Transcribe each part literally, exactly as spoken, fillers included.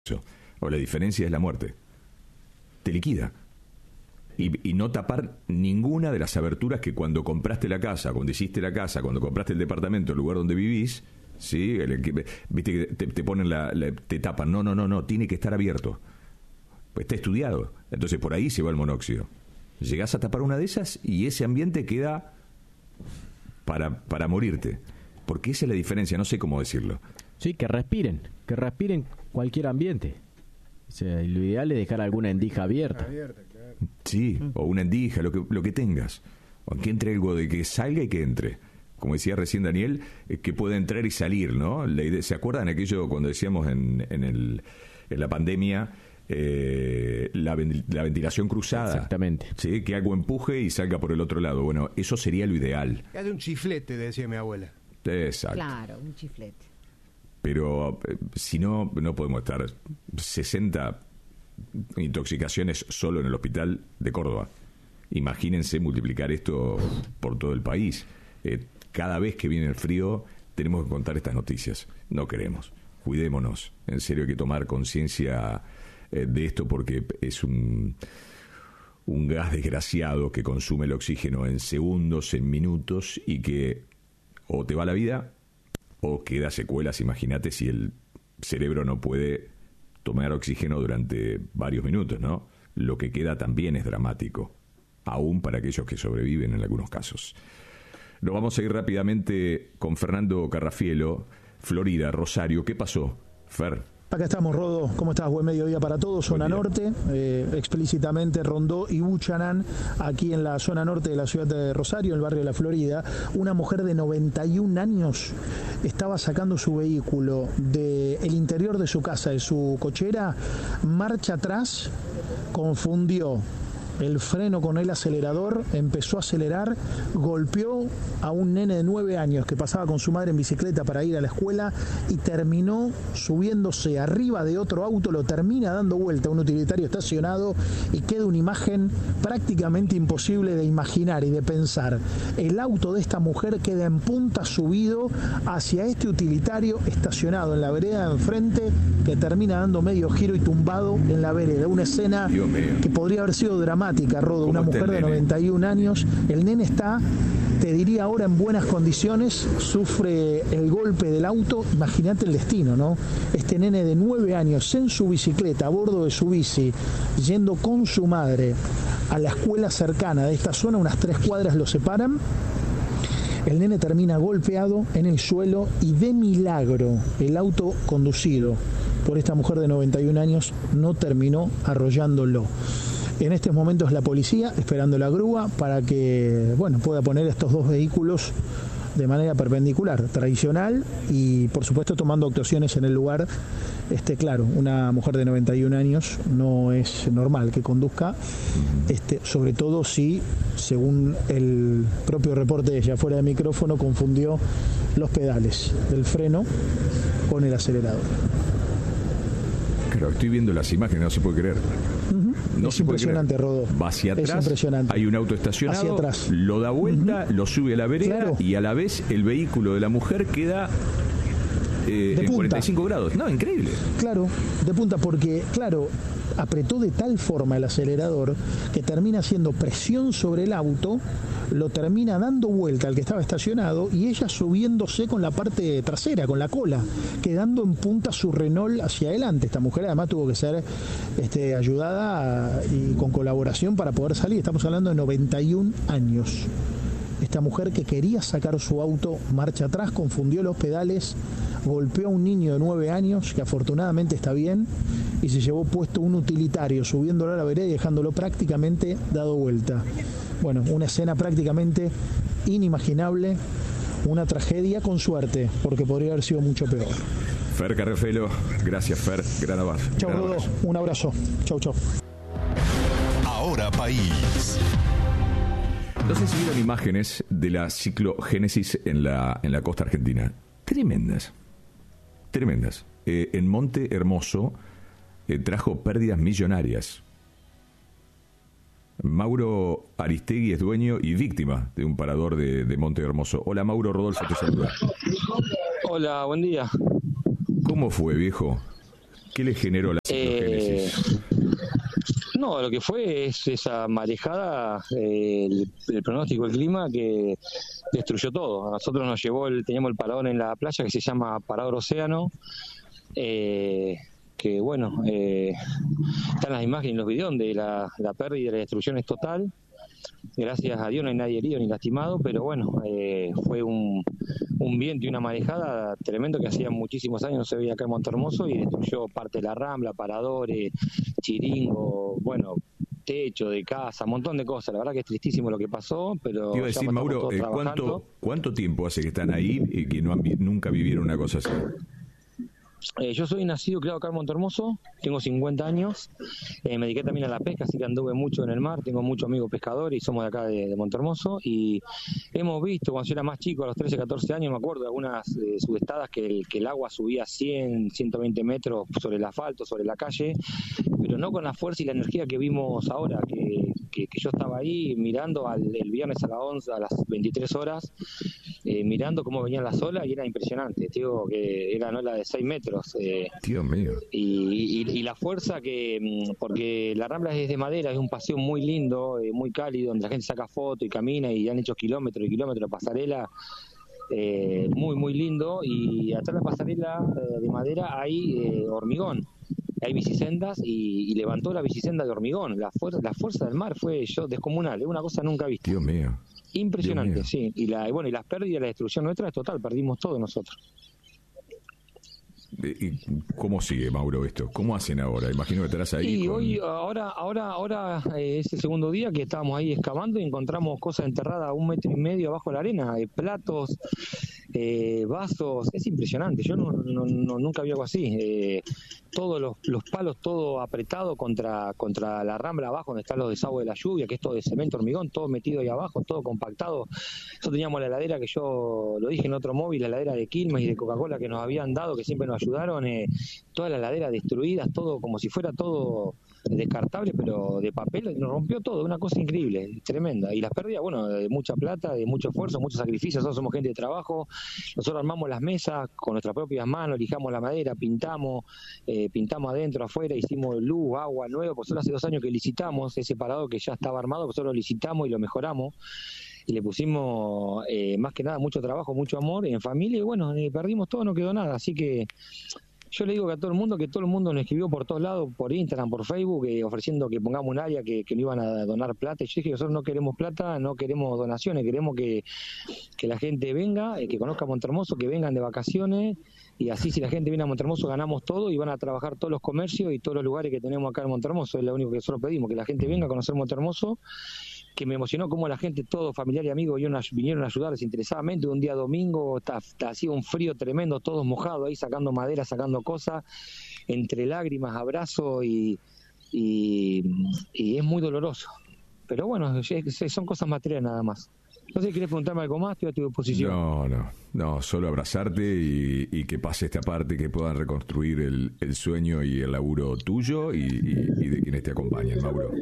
o la diferencia es la muerte. Te liquida. Y, y no tapar ninguna de las aberturas que cuando compraste la casa, cuando hiciste la casa, cuando compraste el departamento, el lugar donde vivís, ¿sí? El, el, viste que te, te ponen la, la, te tapan. No, no, no, no, tiene que estar abierto. Pues está estudiado. Entonces por ahí se va el monóxido. Llegás a tapar una de esas y ese ambiente queda para, para morirte. Porque esa es la diferencia, no sé cómo decirlo. Sí, que respiren, que respiren cualquier ambiente. O sea, lo ideal es dejar alguna endija abierta. abierta claro. Sí, mm. o una endija, lo que, lo que tengas. O que entre algo de que salga y que entre. Como decía recién Daniel, eh, que pueda entrar y salir, ¿no? La idea, ¿se acuerdan aquello cuando decíamos en, en, el, en la pandemia... Eh, la, la ventilación cruzada. Exactamente. ¿Sí? Que algo empuje y salga por el otro lado. Bueno, eso sería lo ideal. Es de un chiflete, decía mi abuela. Exacto. Claro, un chiflete. Pero eh, si no, no podemos estar sesenta intoxicaciones solo en el hospital de Córdoba. Imagínense multiplicar esto por todo el país. Eh, cada vez que viene el frío tenemos que contar estas noticias. No queremos. Cuidémonos. En serio hay que tomar conciencia de esto porque es un, un gas desgraciado que consume el oxígeno en segundos, en minutos y que o te va la vida o queda secuelas. Imagínate si el cerebro no puede tomar oxígeno durante varios minutos, ¿no? Lo que queda también es dramático, aún para aquellos que sobreviven en algunos casos. Nos vamos a ir rápidamente con Fernando Carrafielo, Florida, Rosario. ¿Qué pasó, Fer? Acá estamos, Rodo. ¿Cómo estás? Buen mediodía para todos. Zona norte, eh, explícitamente Rondó y Buchanan, aquí en la zona norte de la ciudad de Rosario, en el barrio de la Florida. Una mujer de noventa y un años estaba sacando su vehículo del interior de su casa, de su cochera, marcha atrás, confundió el freno con el acelerador, empezó a acelerar, golpeó a un nene de nueve años que pasaba con su madre en bicicleta para ir a la escuela y terminó subiéndose arriba de otro auto, lo termina dando vuelta a un utilitario estacionado y queda una imagen prácticamente imposible de imaginar y de pensar. El auto de esta mujer queda en punta subido hacia este utilitario estacionado en la vereda de enfrente, que termina dando medio giro y tumbado en la vereda. Una escena que podría haber sido dramática. Rodo, una mujer de noventa y un años, el nene está, te diría ahora, en buenas condiciones, sufre el golpe del auto. Imagínate el destino, ¿no? Este nene de nueve años en su bicicleta, a bordo de su bici, yendo con su madre a la escuela cercana de esta zona, unas tres cuadras lo separan. El nene termina golpeado en el suelo y de milagro el auto conducido por esta mujer de noventa y un años no terminó arrollándolo. En estos momentos la policía esperando la grúa para que, bueno, pueda poner estos dos vehículos de manera perpendicular, tradicional, y por supuesto tomando actuaciones en el lugar. Este, claro, una mujer de noventa y un años no es normal que conduzca, este, sobre todo si, según el propio reporte de ella fuera de micrófono, confundió los pedales del freno con el acelerador. Claro, estoy viendo las imágenes, no se puede creer. Uh-huh. No es impresionante, Rodó. Va hacia atrás, hay un auto estacionado, hacia atrás. Lo da vuelta, uh-huh. lo sube a la vereda, claro. Y a la vez el vehículo de la mujer queda eh, en cuarenta y cinco grados. No, increíble. Claro, de punta, porque, claro, apretó de tal forma el acelerador que termina haciendo presión sobre el auto, lo termina dando vuelta al que estaba estacionado y ella subiéndose con la parte trasera, con la cola, quedando en punta su Renault hacia adelante. Esta mujer además tuvo que ser este, ayudada y con colaboración para poder salir. Estamos hablando de noventa y un años. Esta mujer que quería sacar su auto marcha atrás, confundió los pedales, golpeó a un niño de nueve años, que afortunadamente está bien, y se llevó puesto un utilitario, subiéndolo a la vereda y dejándolo prácticamente dado vuelta. Bueno, una escena prácticamente inimaginable, una tragedia con suerte, porque podría haber sido mucho peor. Fer Carrafielo, gracias Fer, gran abrazo. Chau Rodo, un abrazo. Chau, chau. Ahora País. No sé si vieron imágenes de la ciclogénesis en la, en la costa argentina. Tremendas. Tremendas. Eh, en Monte Hermoso eh, trajo pérdidas millonarias. Mauro Aristegui es dueño y víctima de un parador de, de Monte Hermoso. Hola Mauro, Rodolfo te saluda. Hola, buen día. ¿Cómo fue, viejo? ¿Qué le generó la ciclogénesis? Eh, no, lo que fue es esa marejada, eh, el, el pronóstico del clima que destruyó todo. A nosotros nos llevó, el, teníamos el parador en la playa que se llama Parador Océano, eh, que bueno, eh, están las imágenes, los videos de la, la pérdida y la destrucción es total. Gracias a Dios no hay nadie herido ni lastimado, pero bueno, eh, fue un, un viento y una marejada tremendo que hacía muchísimos años no se veía acá en Montehermoso y destruyó parte de la Rambla, paradores, chiringo, bueno, techo de casa, un montón de cosas. La verdad que es tristísimo lo que pasó, pero... Te iba a decir, Mauro, eh, ¿cuánto, ¿cuánto tiempo hace que están ahí y que no han, nunca vivieron una cosa así? Eh, yo soy nacido y criado acá en Montehermoso, tengo cincuenta años, eh, me dediqué también a la pesca, así que anduve mucho en el mar, tengo muchos amigos pescadores y somos de acá de, de Montehermoso y hemos visto, cuando yo era más chico, a los trece, catorce años, me acuerdo de algunas eh, subestadas que el, que el agua subía cien, ciento veinte metros sobre el asfalto, sobre la calle, pero no con la fuerza y la energía que vimos ahora, que, que, que yo estaba ahí mirando al, el viernes a las once, a las veintitrés horas, eh, mirando cómo venían las olas y era impresionante, digo que era no la de seis metros. Eh, Dios mío. Y, y, y la fuerza que, porque la Rambla es de madera, es un paseo muy lindo, eh, muy cálido, donde la gente saca fotos y camina y han hecho kilómetros y kilómetros de pasarela, eh, muy muy lindo, y atrás de la pasarela eh, de madera hay eh, hormigón, hay bicisendas y, y levantó la bicisenda de hormigón. La fuerza, la fuerza del mar fue yo descomunal, es una cosa nunca vista. Dios mío. Impresionante, Dios mío. sí. Y la, y bueno, y las pérdidas, la destrucción nuestra es total, perdimos todo nosotros. ¿Y cómo sigue, Mauro, esto? ¿Cómo hacen ahora? Imagino que estarás ahí. Y con... hoy, ahora, ahora, ahora eh, es el segundo día que estábamos ahí excavando y encontramos cosas enterradas a un metro y medio abajo de la arena, eh, platos, eh, vasos, es impresionante. Yo no, no, no nunca vi algo así. Eh, todos los, los palos, todo apretado contra, contra la Rambla abajo, donde están los desagües de la lluvia, que es todo de cemento, hormigón, todo metido ahí abajo, todo compactado. Nosotros teníamos la heladera que yo lo dije en otro móvil, la heladera de Quilmes y de Coca-Cola que nos habían dado, que siempre nos ayudaron, eh, toda la heladera destruida, todo como si fuera todo descartable, pero de papel, nos rompió todo, una cosa increíble, tremenda. Y las pérdidas, bueno, de mucha plata, de mucho esfuerzo, mucho sacrificio. Nosotros somos gente de trabajo, nosotros armamos las mesas con nuestras propias manos, lijamos la madera, pintamos, eh, pintamos adentro, afuera, hicimos luz, agua, nuevo. Por solo hace dos años que licitamos ese parador que ya estaba armado, nosotros lo licitamos y lo mejoramos. Y le pusimos, eh, más que nada, mucho trabajo, mucho amor en familia, y bueno, eh, perdimos todo, no quedó nada. Así que yo le digo que a todo el mundo, que todo el mundo nos escribió por todos lados, por Instagram, por Facebook, eh, ofreciendo que pongamos un área que, que no iban a donar plata. Y yo dije que nosotros no queremos plata, no queremos donaciones, queremos que, que la gente venga, eh, que conozca Montehermoso, que vengan de vacaciones, y así si la gente viene a Montehermoso ganamos todo y van a trabajar todos los comercios y todos los lugares que tenemos acá en Montehermoso. Es lo único que nosotros pedimos, que la gente venga a conocer Montehermoso, que me emocionó como la gente, todo familiar y amigos, vinieron a ayudar desinteresadamente. Un día domingo, hacía un frío tremendo, todos mojados ahí, sacando madera, sacando cosas, entre lágrimas, abrazos, y, y, y es muy doloroso. Pero bueno, son cosas materiales nada más. No sé si querés preguntarme algo más, estoy a tu disposición. No, no, no, solo abrazarte y, y que pase esta parte, que puedan reconstruir el, el sueño y el laburo tuyo y, y, y de quienes te acompañen, Mauro.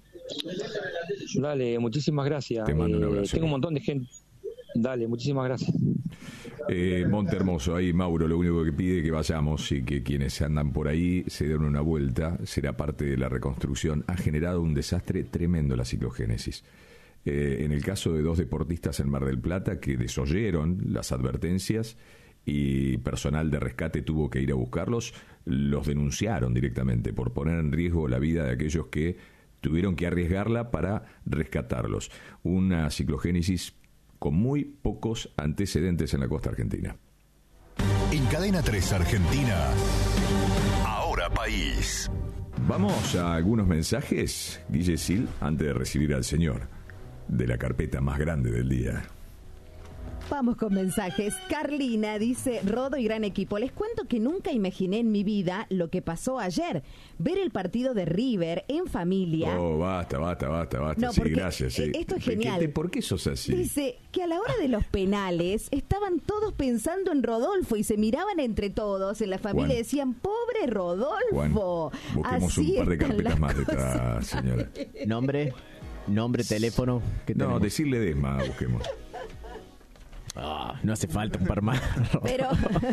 Dale, muchísimas gracias. Te mando un abrazo. Eh, tengo un montón de gente. Dale, muchísimas gracias. Eh, Montehermoso, ahí Mauro lo único que pide es que vayamos y que quienes andan por ahí se den una vuelta, será parte de la reconstrucción. Ha generado un desastre tremendo la ciclogénesis. Eh, en el caso de dos deportistas en Mar del Plata que desoyeron las advertencias y personal de rescate tuvo que ir a buscarlos, los denunciaron directamente por poner en riesgo la vida de aquellos que tuvieron que arriesgarla para rescatarlos. Una ciclogénesis con muy pocos antecedentes en la costa argentina. En Cadena tres Argentina, Ahora País. Vamos a algunos mensajes, Guille Sil, antes de recibir al señor de la carpeta más grande del día. Vamos con mensajes. Carlina dice: Rodo y gran equipo, les cuento que nunca imaginé en mi vida lo que pasó ayer. Ver el partido de River en familia. Oh, basta, basta, basta, basta. No, sí, porque gracias. Sí. Esto es ¿Por genial. qué te, ¿Por qué sos así? Dice que a la hora de los penales estaban todos pensando en Rodolfo y se miraban entre todos. En la familia Juan, decían: pobre Rodolfo. Juan, busquemos así un par de están carpetas las más cosas. detrás, señora. Nombre, nombre, teléfono. ¿qué No, tenemos? decirle Desma, busquemos. Ah, no hace falta un par más. Pero,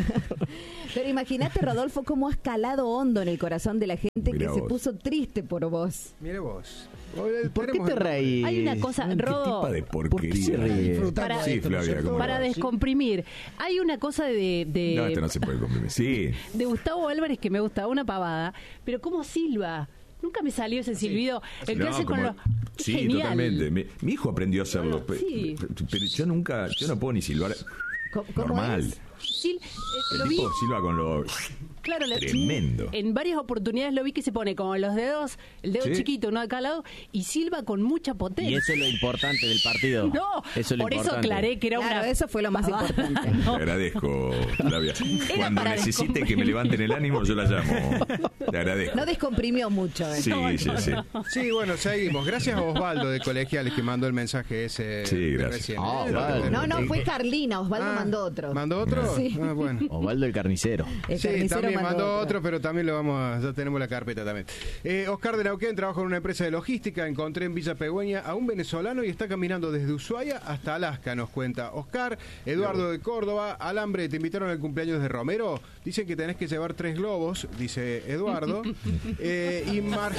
pero imagínate, Rodolfo, cómo has calado hondo en el corazón de la gente Mirá que se vos. puso triste por vos. Mire vos. ¿Por qué te reís? Hay una cosa, ¿Qué Rodo, tipo de ¿Por qué se porquería? ríe? Para- Sí, Flavia, ¿cómo para no? descomprimir. Hay una cosa de, de, No, esto no se puede comprimir. Sí. de Gustavo Álvarez que me gusta, una pavada, pero ¿cómo silba? Nunca me salió ese silbido. El que No, hace con como- los... sí, Genial. totalmente. Mi, mi hijo aprendió a hacerlo. pe- Sí. pe- Pero yo nunca, yo no puedo ni silbar ¿Cómo- cómo normal. es? Sil- eh, El lo vi, tipo silba con los... claro, lo- Tremendo. en varias oportunidades lo vi que se pone como los dedos, el dedo Sí. chiquito, uno de cada lado, y silba con mucha potencia. Y eso es lo importante del partido. No, eso es lo por eso importante. aclaré que era Claro, una... eso fue lo más pavada. importante. No. Te agradezco, Flavia. Cuando para necesite que me levanten el ánimo, yo la llamo. Te agradezco. No descomprimió mucho. ¿eh? Sí, sí, sí. Sí, bueno, seguimos. Gracias a Osvaldo de Colegiales que mandó el mensaje ese. Sí, de gracias. recién. Ah, Eh, Osvaldo. No, no, fue Carlina. Osvaldo Ah, mandó otro. ¿Mandó otro? Sí. Ah, bueno. Osvaldo el carnicero. El Sí, carnicero también mandó otro. otro. pero también lo vamos a, ya tenemos la carpeta también. Eh, Oscar de Neuquén trabaja en una empresa de logística. Encontré en Villa Pegüeña a un venezolano y está caminando desde Ushuaia hasta Alaska, nos cuenta Oscar. Eduardo de Córdoba, Alambre, ¿te invitaron al cumpleaños de Romero? Dicen que tenés que llevar tres globos, dice Eduardo. Eh, y Mar...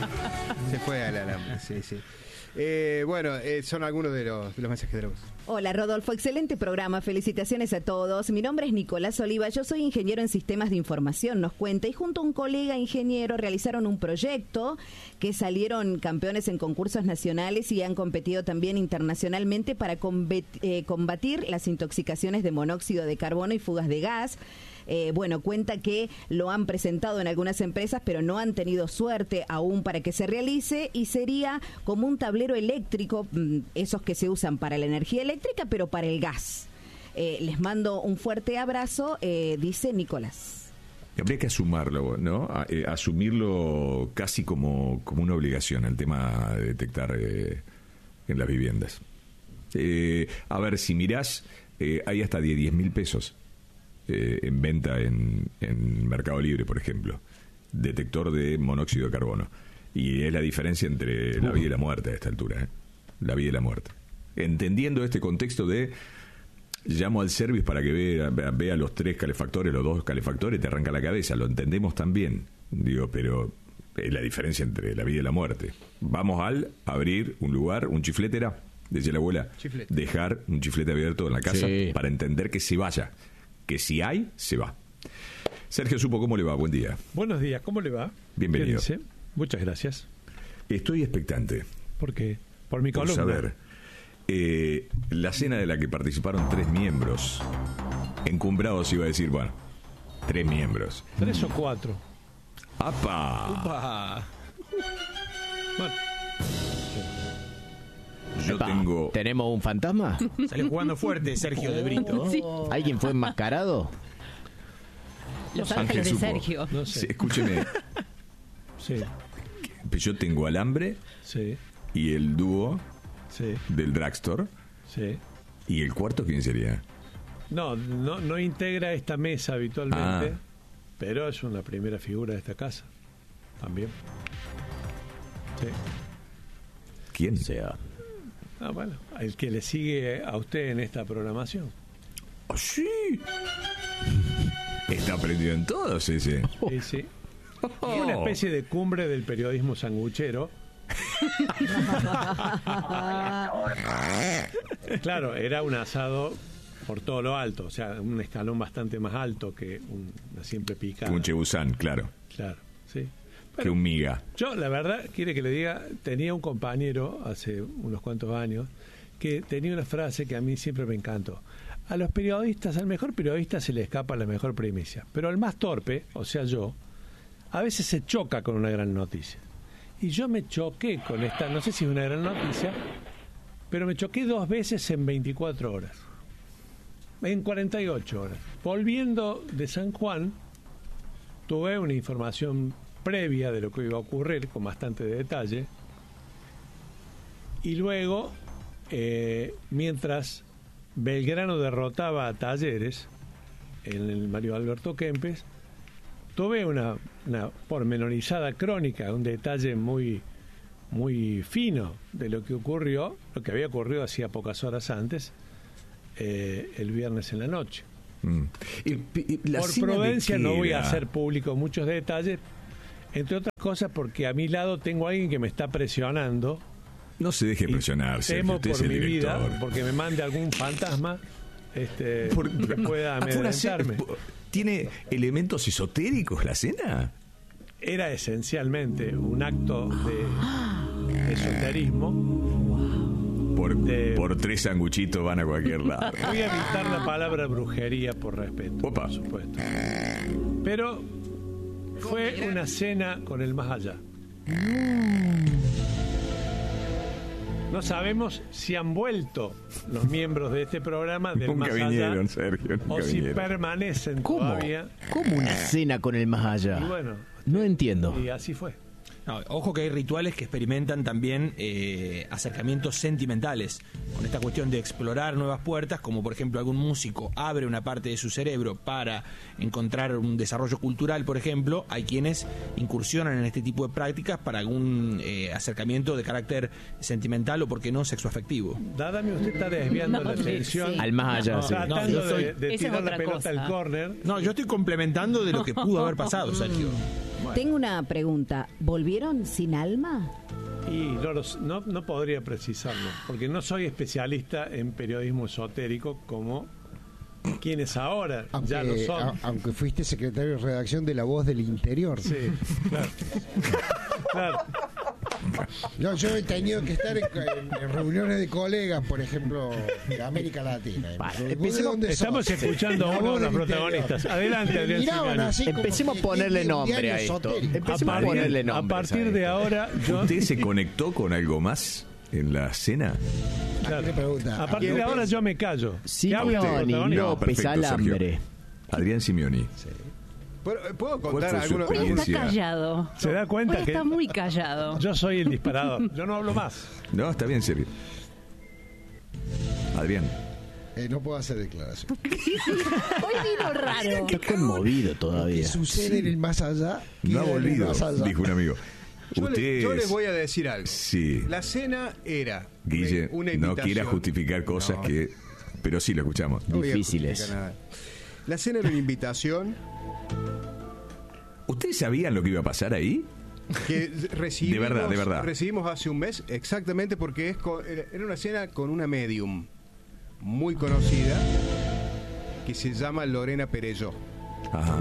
Se fue al Alambre, sí, sí. Eh, bueno, eh, son algunos de los, de los mensajes de la voz. Hola Rodolfo, excelente programa, felicitaciones a todos. Mi nombre es Nicolás Oliva, yo soy ingeniero en sistemas de información, nos cuenta, y junto a un colega ingeniero realizaron un proyecto que salieron campeones en concursos nacionales y han competido también internacionalmente para combet- eh, combatir las intoxicaciones de monóxido de carbono y fugas de gas. Eh, bueno, cuenta que lo han presentado en algunas empresas, pero no han tenido suerte aún para que se realice, y sería como un tablero eléctrico, mm, esos que se usan para la energía eléctrica, pero para el gas. Eh, les mando un fuerte abrazo, eh, dice Nicolás. Habría que asumirlo, ¿no? A- eh, asumirlo casi como, como una obligación, el tema de detectar eh, en las viviendas. Eh, a ver, si mirás, eh, hay hasta diez mil pesos eh, en venta en, en Mercado Libre, por ejemplo. Detector de monóxido de carbono. Y es la diferencia entre la vida y la muerte a esta altura, ¿eh? La vida y la muerte. Entendiendo este contexto de... Llamo al service para que vea, vea, vea los tres calefactores, los dos calefactores, te arranca la cabeza. Lo entendemos también, digo, pero es la diferencia entre la vida y la muerte. Vamos al abrir un lugar, un chiflete era, decía la abuela, Chiflete. dejar un chiflete abierto en la casa Sí. para entender que se vaya, que si hay, se va. Sergio Supo, ¿cómo le va? Buen día. Buenos días, ¿cómo le va? Bienvenido. ¿Qué dice? Muchas gracias. Estoy expectante ¿Por qué? Por mi por columna. saber eh, la cena de la que participaron tres miembros encumbrados, iba a decir, bueno, tres miembros. Tres o cuatro. ¡Apa! Upa. Bueno, Yo Epa, tengo... ¿Tenemos un fantasma? Salió jugando fuerte Sergio de Brito. Sí, ¿Alguien fue enmascarado? Los Ángel Ángeles de supo. Sergio. no sé. Sí, escúcheme, Sí, yo tengo Alambre sí, y el dúo sí, del Dragstore. sí. ¿Y el cuarto quién sería? No, no, no integra esta mesa habitualmente, Ah. pero es una primera figura de esta casa. También. Sí. ¿Quién? O sea, Ah, bueno, el que le sigue a usted en esta programación. ¡Oh, sí! Está aprendido en todos ese. Sí, sí. Una especie de cumbre del periodismo sanguchero. Claro, era un asado por todo lo alto, o sea, un escalón bastante más alto que un- una simple picada. Que un chebusán, claro. Claro, sí. Que un miga. Yo, la verdad, quiere que le diga, tenía un compañero hace unos cuantos años que tenía una frase que a mí siempre me encantó. A los periodistas, al mejor periodista se le escapa la mejor primicia, pero al más torpe, o sea yo, a veces se choca con una gran noticia. Y yo me choqué con esta, no sé si es una gran noticia, pero me choqué dos veces en veinticuatro horas. En cuarenta y ocho horas. Volviendo de San Juan, tuve una información previa de lo que iba a ocurrir, con bastante detalle. Y luego, eh, mientras Belgrano derrotaba a Talleres, en el Mario Alberto Kempes, tuve una, una pormenorizada crónica, un detalle muy, muy fino de lo que ocurrió, lo que había ocurrido hacía pocas horas antes, eh, el viernes en la noche. Mm. Y, y, la Por cena prudencia de no voy a era. hacer público muchos detalles, entre otras cosas porque a mi lado tengo a alguien que me está presionando. No se deje y presionar, Sergio, temo usted por es el mi director. vida, porque me mande algún fantasma este, Por- que pueda Ah, fue una cena- amedrentarme. ¿Tiene elementos esotéricos la cena? Era esencialmente un acto de esoterismo. Por, De- por tres sanguchitos van a cualquier lado. Voy a evitar la palabra brujería por respeto, Opa. por supuesto. Pero fue una cena con el más allá. No sabemos si han vuelto los miembros de este programa del Nunca más vinieron, allá Sergio, nunca o si vinieron. permanecen ¿Cómo? todavía. ¿Cómo una cena con el más allá? Y bueno, No entiendo. y así fue. No, ojo que hay rituales que experimentan también eh, acercamientos sentimentales con esta cuestión de explorar nuevas puertas, como por ejemplo algún músico abre una parte de su cerebro para encontrar un desarrollo cultural, por ejemplo. Hay quienes incursionan en este tipo de prácticas para algún eh, acercamiento de carácter sentimental o, por qué no, sexoafectivo. Dadame, usted está desviando No, la sí, atención. sí. Al más allá, No, sí. tratando No, yo soy- de, de Esa es tirar la otra pelota cosa. al córner. No, yo estoy complementando de lo que pudo haber pasado, Sergio. Tengo una pregunta. ¿Volvieron sin alma? Y no, los- no, no podría precisarlo, porque no soy especialista en periodismo esotérico como quienes ahora Aunque, ya lo son. a- aunque fuiste secretario de redacción de La Voz del Interior. Sí, claro. Claro. No, yo he tenido que estar en, en- en reuniones de colegas, por ejemplo, de América Latina. Para, ¿De empecemos- dónde sos? Estamos escuchando a La uno Voz de los del Interior. protagonistas. Adelante, Me Adrián miraban Simioni. así como Empecemos que a ponerle tiene un nombre diario a esto. esotérico. A Empecemos a partir, ponerle a nombres partir a de esto. ahora, yo. ¿Usted se conectó con algo más en la cena? claro, le pregunta? a partir de ahora yo me callo. Que hable el Simeoni protagonista. López perfecto, Alambre. Adrián Simeoni. ¿Puedo, puedo ¿Cuál contar fue su algunos? Hoy está experiencia? callado. Se da cuenta Hoy que está muy callado. yo soy el disparador. Yo no hablo más. No, está bien, Sergio. Adrián. Eh, no puedo hacer declaración. Hoy vino raro. Está conmovido ¿Qué todavía. sucede en el más allá? No ha queda en el volvido, más allá. dijo un amigo. Yo, Usted le- yo les es- voy a decir algo. Sí. La cena era Guille, una no invitación. quiera justificar cosas No, que... Pero sí lo escuchamos. no voy a difíciles. justificar nada. La cena era una invitación ¿Ustedes sabían lo que iba a pasar ahí? que recibimos, De verdad, de verdad. recibimos hace un mes, exactamente porque es con- era una cena con una medium muy conocida que se llama Lorena Perelló. Ajá.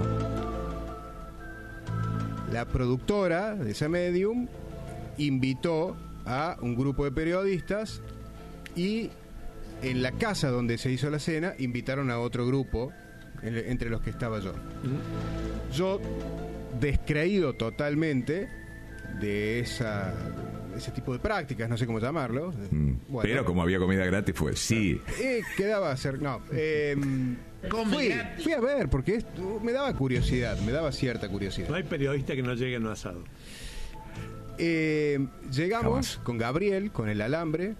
La productora de esa medium invitó a un grupo de periodistas y en la casa donde se hizo la cena invitaron a otro grupo en- entre los que estaba yo. Yo, descreído totalmente de esa de ese tipo de prácticas, no sé cómo llamarlo. Mm. Bueno, Pero como había comida gratis fue, sí. eh, quedaba hacer, no. eh, fui, fui a ver porque es- me daba curiosidad, me daba cierta curiosidad. No hay periodista que no llegue a un asado. Eh, llegamos Jamás. con Gabriel, con el alambre,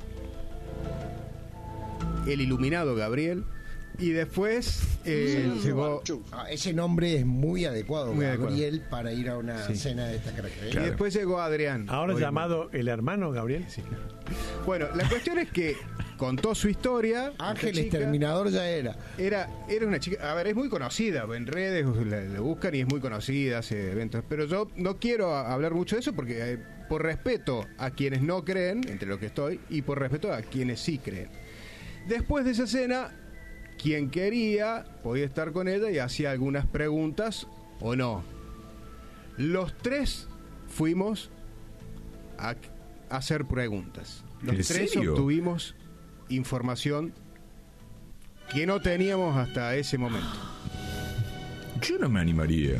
el iluminado Gabriel, y después eh, llegó. Ah, ese nombre es muy adecuado, Muy Gabriel, para ir a una Sí. cena de esta Y característica. después llegó Adrián. Ahora Hoy- llamado el hermano Gabriel. Bueno, la cuestión es que contó su historia. Ángel esta chica. Exterminador ya era. Era, era una chica, a ver, es muy conocida, en redes la, la buscan y es muy conocida, hace eventos, pero yo no quiero a- hablar mucho de eso porque eh, por respeto a quienes no creen, entre los que estoy, y por respeto a quienes sí creen. Después de esa cena, quien quería podía estar con ella y hacía algunas preguntas o no. Los tres fuimos a, a hacer preguntas. Los ¿En tres serio? obtuvimos información que no teníamos hasta ese momento. Yo no me animaría.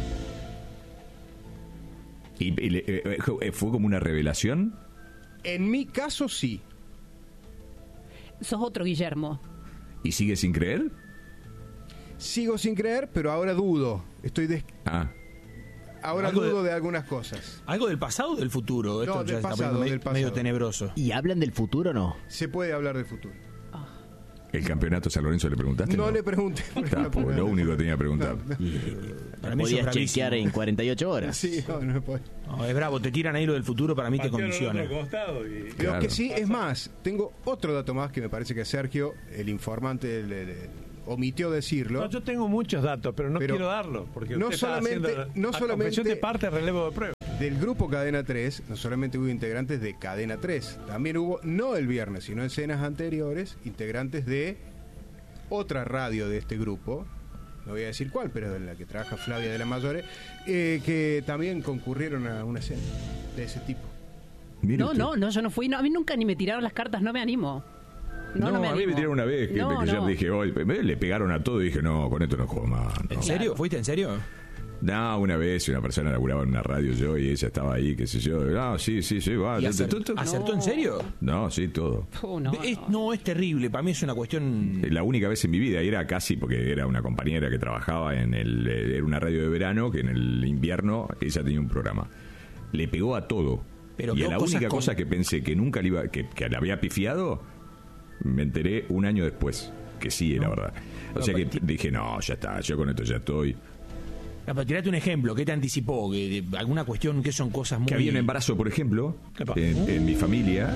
¿Y, y le- eh, eh, fue como una revelación? En mi caso sí. Sos otro Guillermo. ¿Y sigue sin creer? Sigo sin creer, pero ahora dudo. Estoy des- Ah, ahora Algo de- dudo de... algunas cosas. ¿Algo del pasado o del futuro? Esto No, ya del está pasado, poniendo del me- pasado. medio tenebroso. ¿Y hablan del futuro o no? Se puede hablar del futuro. ¿el campeonato San Lorenzo le preguntaste? No le pregunté. porque Está, no pues, puedo. lo único que tenía que preguntar. No, no. Para mí eso es podías bravísimo. chequear en cuarenta y ocho horas. Sí, no, no puede. No, es bravo, te tiran ahí lo del futuro, para mí te Patearon al condiciona. otro costado y- Lo Claro. que sí, es más, tengo otro dato más que me parece que Sergio, el informante, le- le- omitió decirlo. No, yo tengo muchos datos, pero no Pero quiero darlo, porque no usted está solamente- haciendo no a solamente- confesión de parte, relevo de prueba. Del grupo Cadena tres, no solamente hubo integrantes de Cadena tres, también hubo, no el viernes, sino en escenas anteriores, integrantes de otra radio de este grupo, no voy a decir cuál, pero en la que trabaja Flavia de la Mayore, eh, que también concurrieron a una escena de ese tipo. Mire No, usted. no, no, yo no fui. No, a mí nunca ni me tiraron las cartas, no me animo. No, No, no me a mí me animo. tiraron una vez que, No, que yo no. dije, hoy le pegaron a todo y dije, no, con esto no juego más. no. ¿En serio? ¿Fuiste en serio? No, una vez una persona laburaba en una radio yo y ella estaba ahí, qué sé yo. No, sí, sí, sí, va. ¿Y yo- acer- tú- tú- ¿Acertó en serio? No, sí, todo. Puh, no, Es- no. no, es terrible. Para mí es una cuestión. La única vez en mi vida, y era casi porque era una compañera que trabajaba en el, era una radio de verano, que en el invierno ella tenía un programa. Le pegó a todo. Pero y a qué la cosas única con- cosa que pensé que nunca le iba, que, que le había pifiado, me enteré un año después, que sí era verdad. O No, sea que pero- dije, no, ya está, yo con esto ya estoy. No, pero tirate un ejemplo. ¿Qué te anticipó? ¿Que de- ¿Alguna cuestión que son cosas muy. Que había un embarazo, por ejemplo, Epa. en, en mi familia,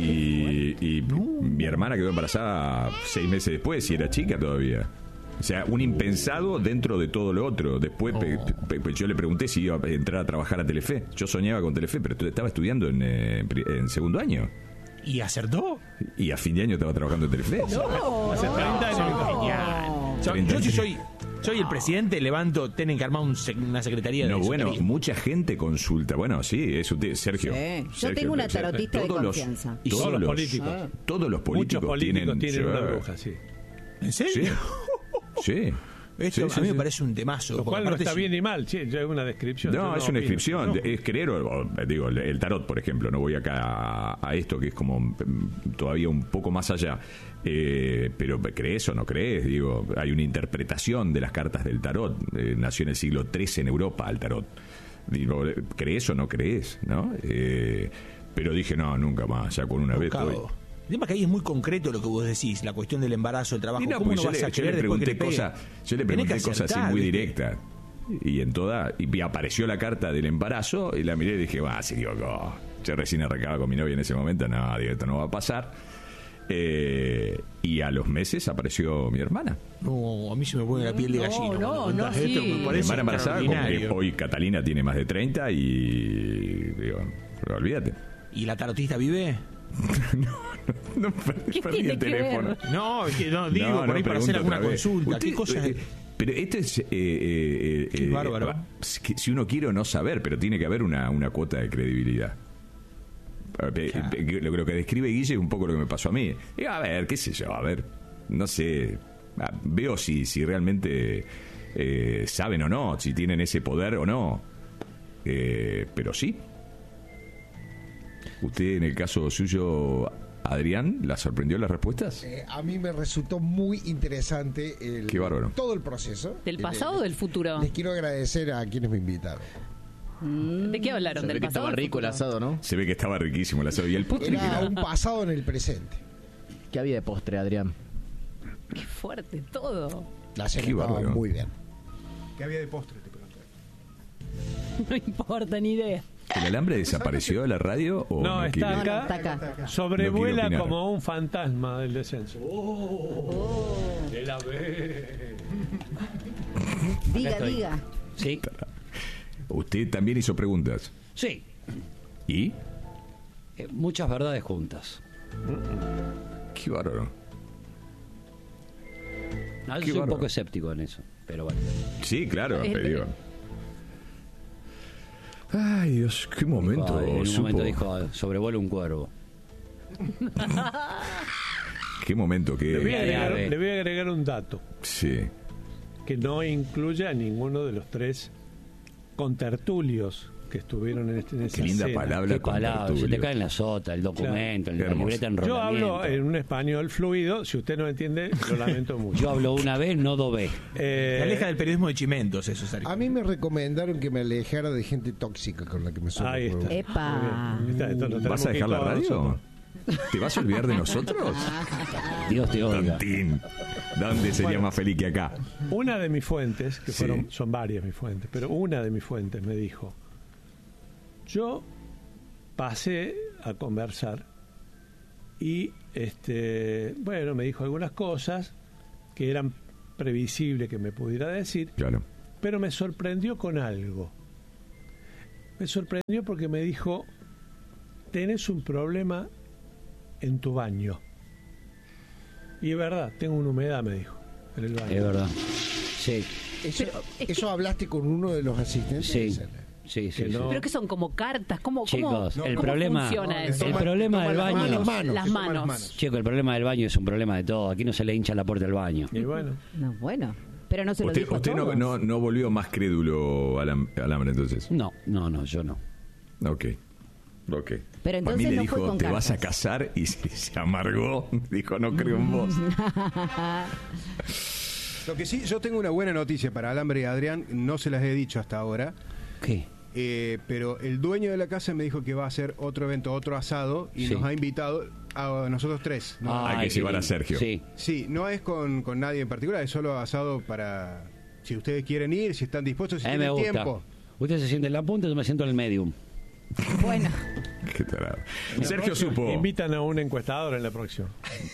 y, y mi hermana quedó embarazada seis meses después y era chica todavía. O sea, un impensado dentro de todo lo otro. Después pe- pe- pe- yo le pregunté si iba a entrar a trabajar a Telefe. Yo soñaba con Telefe, pero estaba estudiando en, eh, pri- en segundo año. ¿Y acertó? Y a fin de año estaba trabajando en Telefe. Hace treinta años. Genial. O sea, treinta yo si años. soy, soy el presidente, levanto, tienen que armar un sec- una secretaría de No, eso. bueno, ¿Qué haría? mucha gente consulta. Bueno, sí, es usted, Sergio. Sí. Yo Sergio, tengo una Sergio. tarotista de Todos los- confianza. Y todos todos los los políticos. Ah. Todos los políticos, Muchos políticos tienen, tienen, una sí. bruja, sí. ¿En serio? Sí. Sí. Esto Sí, sí, a mí sí. me parece un temazo. Lo porque cual no aparte está es- bien ni mal, sí, yo hago una descripción. yo No, es una opino. descripción, No. es creer, o, o, digo, el- el tarot, por ejemplo, no voy acá a, a esto que es como mm, todavía un poco más allá, eh, pero ¿crees o no crees? Digo, hay una interpretación de las cartas del tarot, eh, nació en el siglo trece en Europa el tarot, digo, ¿crees o no crees? ¿No? Eh, pero dije, no, nunca más, ya con una vez estoy... Tocado. El tema que ahí es muy concreto lo que vos decís, la cuestión del embarazo, el trabajo. Y no, ¿Cómo porque no yo vas le, a yo creer le después que pregunté te pegue? cosas, yo le Tenés pregunté que cosas así acertar, muy ¿viste? directas. Y en toda, y apareció la carta del embarazo y la miré y dije, va, se equivocó. Yo recién arrancaba con mi novia en ese momento, no, digo, esto no va a pasar. Eh, y a los meses apareció mi hermana. No, a mí se me pone la piel de No, gallina. no, cuando no, contás esto, sí. me Mi parece hermana embarazada, como que extraordinario. hoy Catalina tiene más de treinta y digo, pero olvídate. ¿Y la tarotista vive? No perdí, ¿Qué perdí tiene el que teléfono. ver? No, es que no, digo, No, por no, ahí para hacer pregunto alguna otra vez. consulta. ¿Qué Usted, cosas? eh, pero esto es. eh, eh, Qué eh, bárbaro. eh, que si uno quiere o no saber, pero tiene que haber una, una cuota de credibilidad. Eh, Claro. eh, Lo, lo que describe Guille es un poco lo que me pasó a mí. Y a ver, qué sé yo, a ver, no sé. Ah, Veo si, si realmente eh, saben o no, si tienen ese poder o no. Eh, pero sí. ¿Usted, en el caso suyo, Adrián, la sorprendió las respuestas? Eh, a mí me resultó muy interesante el, Qué bárbaro. todo el proceso. ¿Del Eh, pasado o del futuro? Les quiero agradecer a quienes me invitaron. ¿De qué hablaron? Se ve ¿Del que pasado? estaba o del rico el futuro? asado, ¿no? Se ve que estaba riquísimo el asado. ¿Y el postre qué Era era? un pasado en el presente. ¿Qué había de postre, Adrián? Qué fuerte todo. La cena Qué estaba bárbaro. muy bien. ¿Qué había de postre? Te pregunté. No importa, ni idea. ¿El alambre desapareció de la radio o No, no, está quiere? No, no, acá. está acá. No Sobrevuela quiero opinar. como un fantasma del descenso. Oh, de la B. Diga, estoy. diga. Sí, Usted también hizo preguntas. sí. ¿Y? Eh, muchas verdades juntas. Qué bárbaro. No, yo Qué soy un bárbaro. poco escéptico en eso, pero bueno. Sí, claro, Eh, te digo. Ay, Dios, qué momento. Dijo, en un supo. momento dijo, sobrevuela un cuervo. Qué momento Le voy, a que. agregar, Eh, le voy a agregar un dato Sí. que no incluye a ninguno de los tres contertulios que estuvieron en, este, en esa Qué linda cena. palabra. Qué palabra, se te contertulio. cae en la sota, el documento, Claro. la Hermoso. libreta en Yo enrolamiento. hablo en un español fluido, si usted no entiende, lo lamento mucho. Yo hablo una vez, no dos veces. Eh, Te aleja del periodismo de chimentos, eso, Sergio. A mí me recomendaron que me alejara de gente tóxica con la que me suelo Ahí está. jugar. Epa. Muy bien. Está, esto lo ¿Vas tenemos a que ir dejar la todos radio? nosotros. ¿Te vas a olvidar de nosotros? Dios te oiga. Tantín. ¿Dónde sería Bueno. más feliz que acá? Una de mis fuentes, que Sí. fueron, son varias mis fuentes, pero una de mis fuentes me dijo, yo pasé a conversar y, este, bueno, me dijo algunas cosas que eran previsibles que me pudiera decir, Claro. pero me sorprendió con algo. Me sorprendió porque me dijo, tenés un problema en tu baño. Y es verdad, tengo una humedad, me dijo, en el baño. Es verdad. Sí, ¿Eso, Pero es eso hablaste con uno de los asistentes? sí, sí, sí. Que sí. no- Pero que son como cartas, ¿cómo, Chicos, cómo, el cómo problema, funciona no, eso? el Toma- problema toma del las baño, manos, manos, Las que toma las manos. manos. chico, el problema del baño es un problema de todo. Aquí no se le hincha la puerta del baño. Y bueno, No, bueno. Pero no se lo Usted, dijo a usted no, todos. no, no volvió más crédulo al am- alambre entonces. No, no, no, yo no. Ok. Ok. Pero A entonces mí le no fue dijo, con te vas a cartas". casar y se, se amargó. Dijo, no creo en vos. Lo que sí, yo tengo una buena noticia para Alambre y Adrián, no se las he dicho hasta ahora, ¿Qué? eh, pero el dueño de la casa me dijo que va a hacer otro evento, otro asado, y Sí. nos ha invitado a nosotros tres. ¿no? Hay que Ay, qué llevar a lindo. Sergio. Sí. Sí, no es con, con nadie en particular, es solo asado para... Si ustedes quieren ir, si están dispuestos, si A mí me tienen gusta. tiempo. Usted se siente en la punta, yo me siento en el medium. Bueno, Qué tarado. la Sergio próxima, supo. invitan a un encuestador en la próxima.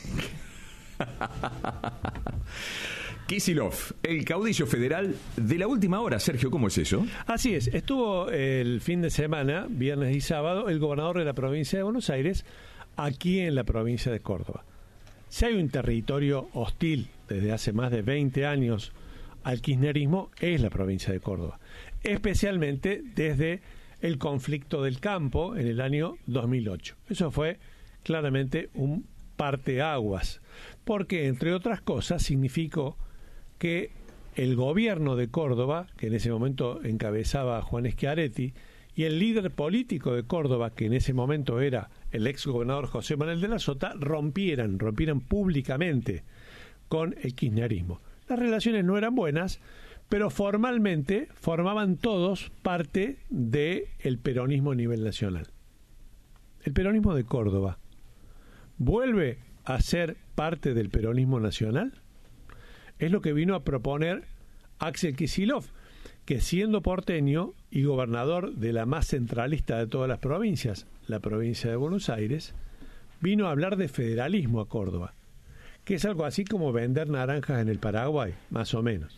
Kicillof, el caudillo federal de la última hora. Sergio, ¿cómo es eso? Así es, estuvo el fin de semana, viernes y sábado, el gobernador de la provincia de Buenos Aires, aquí en la provincia de Córdoba. Si hay un territorio hostil desde hace más de veinte años al kirchnerismo, es la provincia de Córdoba. Especialmente desde el conflicto del campo en el año dos mil ocho. Eso fue claramente un parteaguas, porque entre otras cosas significó que el gobierno de Córdoba, que en ese momento encabezaba Juan Schiaretti, y el líder político de Córdoba, que en ese momento era el ex gobernador José Manuel de la Sota, rompieran, rompieran públicamente con el kirchnerismo. Las relaciones no eran buenas, pero formalmente formaban todos parte del peronismo a nivel nacional. El peronismo de Córdoba vuelve a ser parte del peronismo nacional. Es lo que vino a proponer Axel Kicillof, que siendo porteño y gobernador de la más centralista de todas las provincias, la provincia de Buenos Aires, vino a hablar de federalismo a Córdoba, que es algo así como vender naranjas en el Paraguay, más o menos.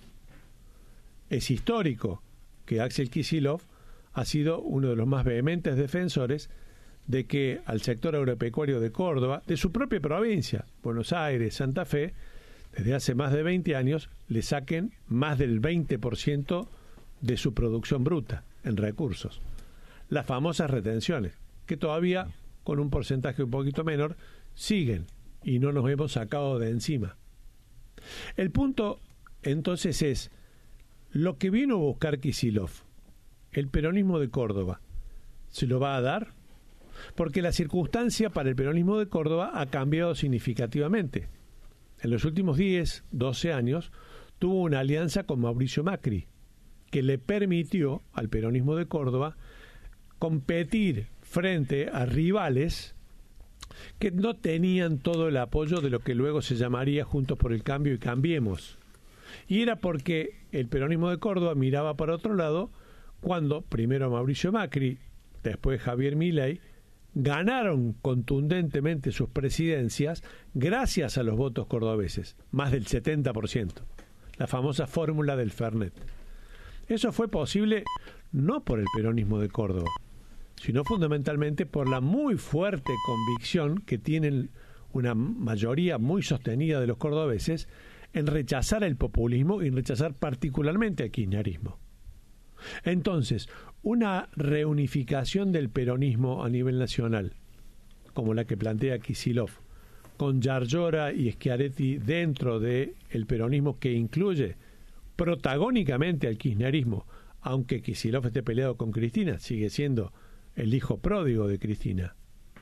Es histórico que Axel Kicillof ha sido uno de los más vehementes defensores de que al sector agropecuario de Córdoba, de su propia provincia, Buenos Aires, Santa Fe, desde hace más de veinte años, le saquen más del veinte por ciento de su producción bruta en recursos. Las famosas retenciones, que todavía, con un porcentaje un poquito menor, siguen y no nos hemos sacado de encima. El punto, entonces, es lo que vino a buscar Kicillof, el peronismo de Córdoba, ¿se lo va a dar? Porque la circunstancia para el peronismo de Córdoba ha cambiado significativamente. En los últimos diez, doce años tuvo una alianza con Mauricio Macri, que le permitió al peronismo de Córdoba competir frente a rivales que no tenían todo el apoyo de lo que luego se llamaría Juntos por el Cambio y Cambiemos. Y era porque el peronismo de Córdoba miraba para otro lado cuando primero Mauricio Macri, después Javier Milei, ganaron contundentemente sus presidencias gracias a los votos cordobeses, más del setenta por ciento, la famosa fórmula del Fernet. Eso fue posible no por el peronismo de Córdoba, sino fundamentalmente por la muy fuerte convicción que tienen una mayoría muy sostenida de los cordobeses en rechazar el populismo y en rechazar particularmente el kirchnerismo. Entonces, una reunificación del peronismo a nivel nacional, como la que plantea Kicillof, con Yarlora y Schiaretti dentro del peronismo que incluye protagónicamente al kirchnerismo, aunque Kicillof esté peleado con Cristina, sigue siendo el hijo pródigo de Cristina.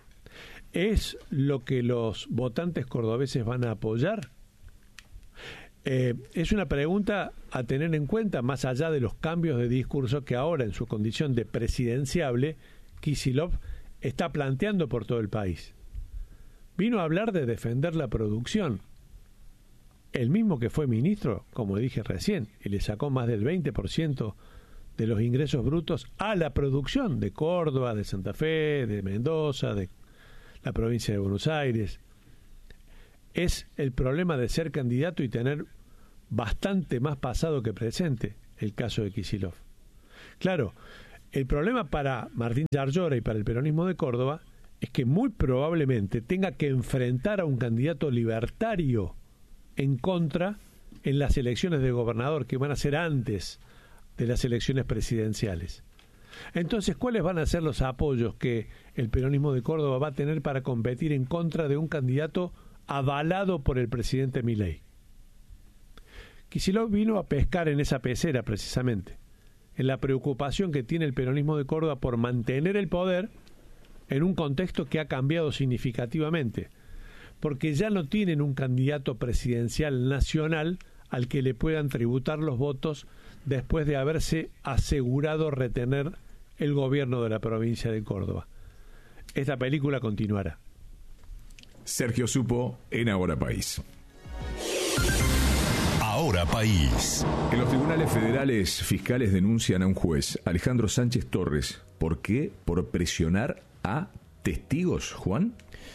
¿Es lo que los votantes cordobeses van a apoyar? Eh, es una pregunta a tener en cuenta más allá de los cambios de discurso que ahora en su condición de presidenciable Kicillof está planteando por todo el país. vino a hablar de defender la producción. El mismo que fue ministro, como dije recién, y le sacó más del veinte por ciento de los ingresos brutos a la producción de Córdoba, de Santa Fe, de Mendoza, de la provincia de Buenos Aires. Es el problema de ser candidato y tener bastante más pasado que presente, el caso de Kicillof. Claro, el problema para Martín Yarlora y para el peronismo de Córdoba es que muy probablemente tenga que enfrentar a un candidato libertario en contra en las elecciones de gobernador que van a ser antes de las elecciones presidenciales. Entonces, ¿cuáles van a ser los apoyos que el peronismo de Córdoba va a tener para competir en contra de un candidato avalado por el presidente Milei? Kicillof vino a pescar en esa pecera precisamente, en la preocupación que tiene el peronismo de Córdoba por mantener el poder en un contexto que ha cambiado significativamente, porque ya no tienen un candidato presidencial nacional al que le puedan tributar los votos después de haberse asegurado retener el gobierno de la provincia de Córdoba. Esta película continuará. Sergio Supo en Ahora País. Ahora País. En los tribunales federales, fiscales denuncian a un juez, Alejandro Sánchez Torres. ¿Por qué? Por presionar a testigos, Juan.